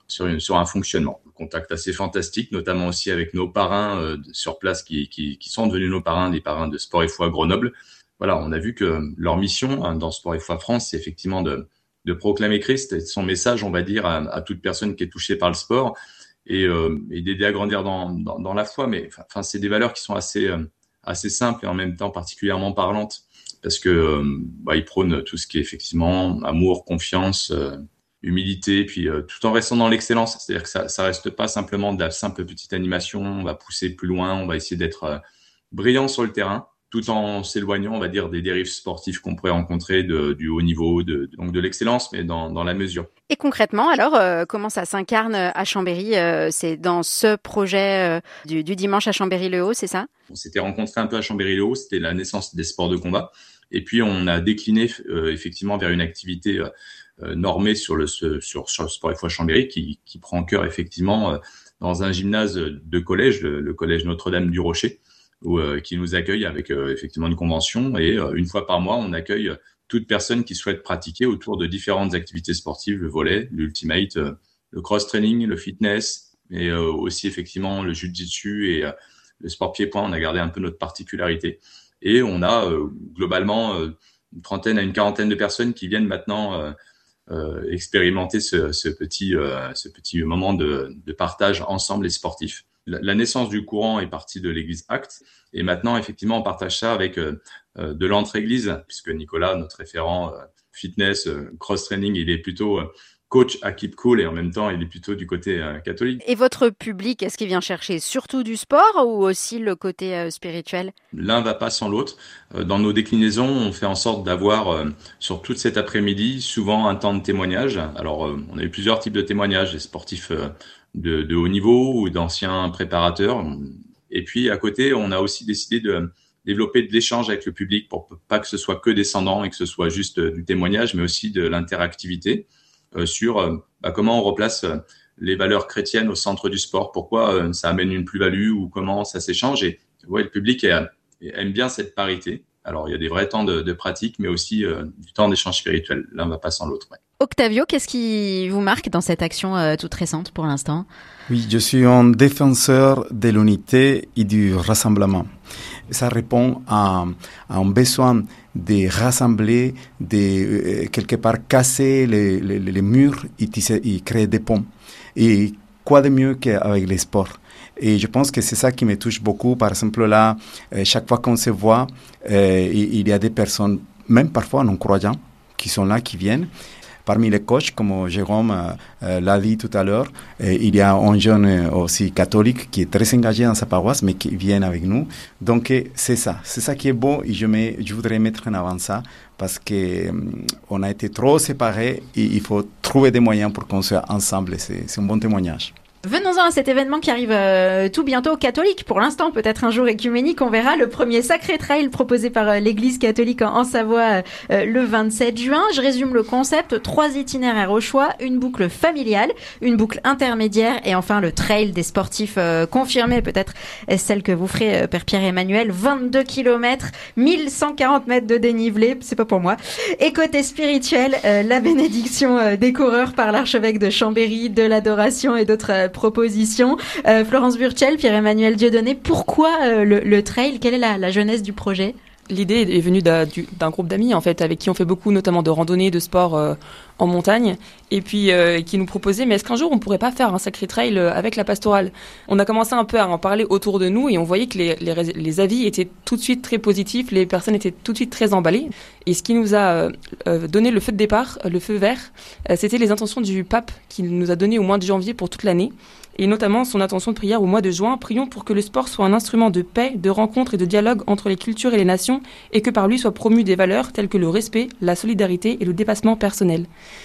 sur, une, sur un fonctionnement. Un contact assez fantastique, notamment aussi avec nos parrains euh, sur place qui, qui, qui sont devenus nos parrains, des parrains de Sport et Foi Grenoble. Voilà, on a vu que leur mission hein, dans Sport et Foi France, c'est effectivement de, de proclamer Christ et son message, on va dire, à, à toute personne qui est touchée par le sport et, euh, et d'aider à grandir dans, dans, dans la foi. Mais enfin, c'est des valeurs qui sont assez, euh, assez simples et en même temps particulièrement parlantes parce que euh, bah, ils prônent tout ce qui est effectivement amour, confiance, euh, humilité, puis euh, tout en restant dans l'excellence. C'est-à-dire que ça, ça reste pas simplement de la simple petite animation. On va pousser plus loin, on va essayer d'être euh, brillant sur le terrain, tout en s'éloignant, on va dire, des dérives sportives qu'on pourrait rencontrer de, du haut niveau, de, donc de l'excellence, mais dans, dans la mesure. Et concrètement, alors, euh, comment ça s'incarne à Chambéry euh, C'est dans ce projet euh, du, du dimanche à Chambéry-le-Haut, c'est ça? On s'était rencontrés un peu à Chambéry-le-Haut, c'était la naissance des sports de combat. Et puis, on a décliné euh, effectivement vers une activité euh, normée sur le, sur, sur le Sport et Foi Chambéry qui, qui prend cœur effectivement euh, dans un gymnase de collège, le, le collège Notre-Dame du Rocher, Où, euh, qui nous accueille avec euh, effectivement une convention et euh, une fois par mois, on accueille toute personne qui souhaite pratiquer autour de différentes activités sportives, le volley, l'ultimate, euh, le cross-training, le fitness et euh, aussi effectivement le jiu-jitsu et euh, le sport pied-point. On a gardé un peu notre particularité et on a euh, globalement euh, une trentaine à une quarantaine de personnes qui viennent maintenant euh, euh, expérimenter ce, ce, petit, euh, ce petit moment de, de partage ensemble les sportifs. La naissance du courant est partie de l'église Actes et maintenant effectivement on partage ça avec euh, de l'entre-église puisque Nicolas, notre référent euh, fitness, euh, cross-training, il est plutôt euh, coach à Keep Cool et en même temps il est plutôt du côté euh, catholique. Et votre public, est-ce qu'il vient chercher surtout du sport ou aussi le côté euh, spirituel? L'un va pas sans l'autre. Euh, dans nos déclinaisons, on fait en sorte d'avoir euh, sur toute cet après-midi souvent un temps de témoignage. Alors euh, on a eu plusieurs types de témoignages, des sportifs euh, De, de haut niveau ou d'anciens préparateurs. Et puis, à côté, on a aussi décidé de développer de l'échange avec le public pour pas que ce soit que descendant et que ce soit juste du témoignage, mais aussi de l'interactivité euh, sur euh, bah, comment on replace euh, les valeurs chrétiennes au centre du sport, pourquoi euh, ça amène une plus-value ou comment ça s'échange. Et ouais, le public est, aime bien cette parité. Alors, il y a des vrais temps de, de pratique, mais aussi euh, du temps d'échange spirituel. L'un ne va pas sans l'autre. Ouais. Octavio, qu'est-ce qui vous marque dans cette action euh, toute récente pour l'instant? Oui, je suis un défenseur de l'unité et du rassemblement. Ça répond à, à un besoin de rassembler, de euh, quelque part casser les, les, les murs et, tisser, et créer des ponts. Et quoi de mieux qu'avec les sports? Et je pense que c'est ça qui me touche beaucoup. Par exemple, là, euh, chaque fois qu'on se voit, euh, il y a des personnes, même parfois non-croyants, qui sont là, qui viennent. Parmi les coachs, comme Jérôme euh, l'a dit tout à l'heure, euh, il y a un jeune euh, aussi catholique qui est très engagé dans sa paroisse, mais qui vient avec nous. Donc, euh, c'est ça. C'est ça qui est beau et je, mets, je voudrais mettre en avant ça parce qu'on euh, a été trop séparés et il faut trouver des moyens pour qu'on soit ensemble. C'est, c'est un bon témoignage. Venons-en à cet événement qui arrive euh, tout bientôt, catholique pour l'instant, peut-être un jour écuménique, on verra, le premier sacré trail proposé par euh, l'église catholique en, en Savoie euh, le vingt-sept juin. Je résume le concept, trois itinéraires au choix, une boucle familiale, une boucle intermédiaire et enfin le trail des sportifs euh, confirmés, peut-être celle que vous ferez, euh, Père Pierre-Emmanuel, vingt-deux kilomètres, mille cent quarante mètres de dénivelé, c'est pas pour moi. Et côté spirituel, euh, la bénédiction euh, des coureurs par l'archevêque de Chambéry, de l'adoration et d'autres euh, propositions. Euh, Florence Burchel, Pierre-Emmanuel Dieudonné, pourquoi euh, le, le trail? Quelle est la, la jeunesse du projet? L'idée est venue d'un, d'un groupe d'amis en fait, avec qui on fait beaucoup notamment de randonnées, de sport euh, en montagne, et puis euh, qui nous proposaient mais est-ce qu'un jour on pourrait pas faire un sacré trail avec la pastorale? On a commencé un peu à en parler autour de nous et on voyait que les, les, les avis étaient tout de suite très positifs, les personnes étaient tout de suite très emballées. Et ce qui nous a euh, donné le feu de départ, le feu vert, euh, c'était les intentions du pape qu'il nous a donné au mois de janvier pour toute l'année. Et notamment son intention de prière au mois de juin. Prions pour que le sport soit un instrument de paix, de rencontre et de dialogue entre les cultures et les nations et que par lui soient promues des valeurs telles que le respect, la solidarité et le dépassement personnel.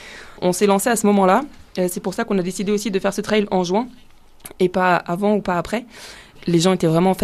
On s'est lancé à ce moment-là. C'est pour ça qu'on a décidé aussi de faire ce trail en juin et pas avant ou pas après. Les gens étaient vraiment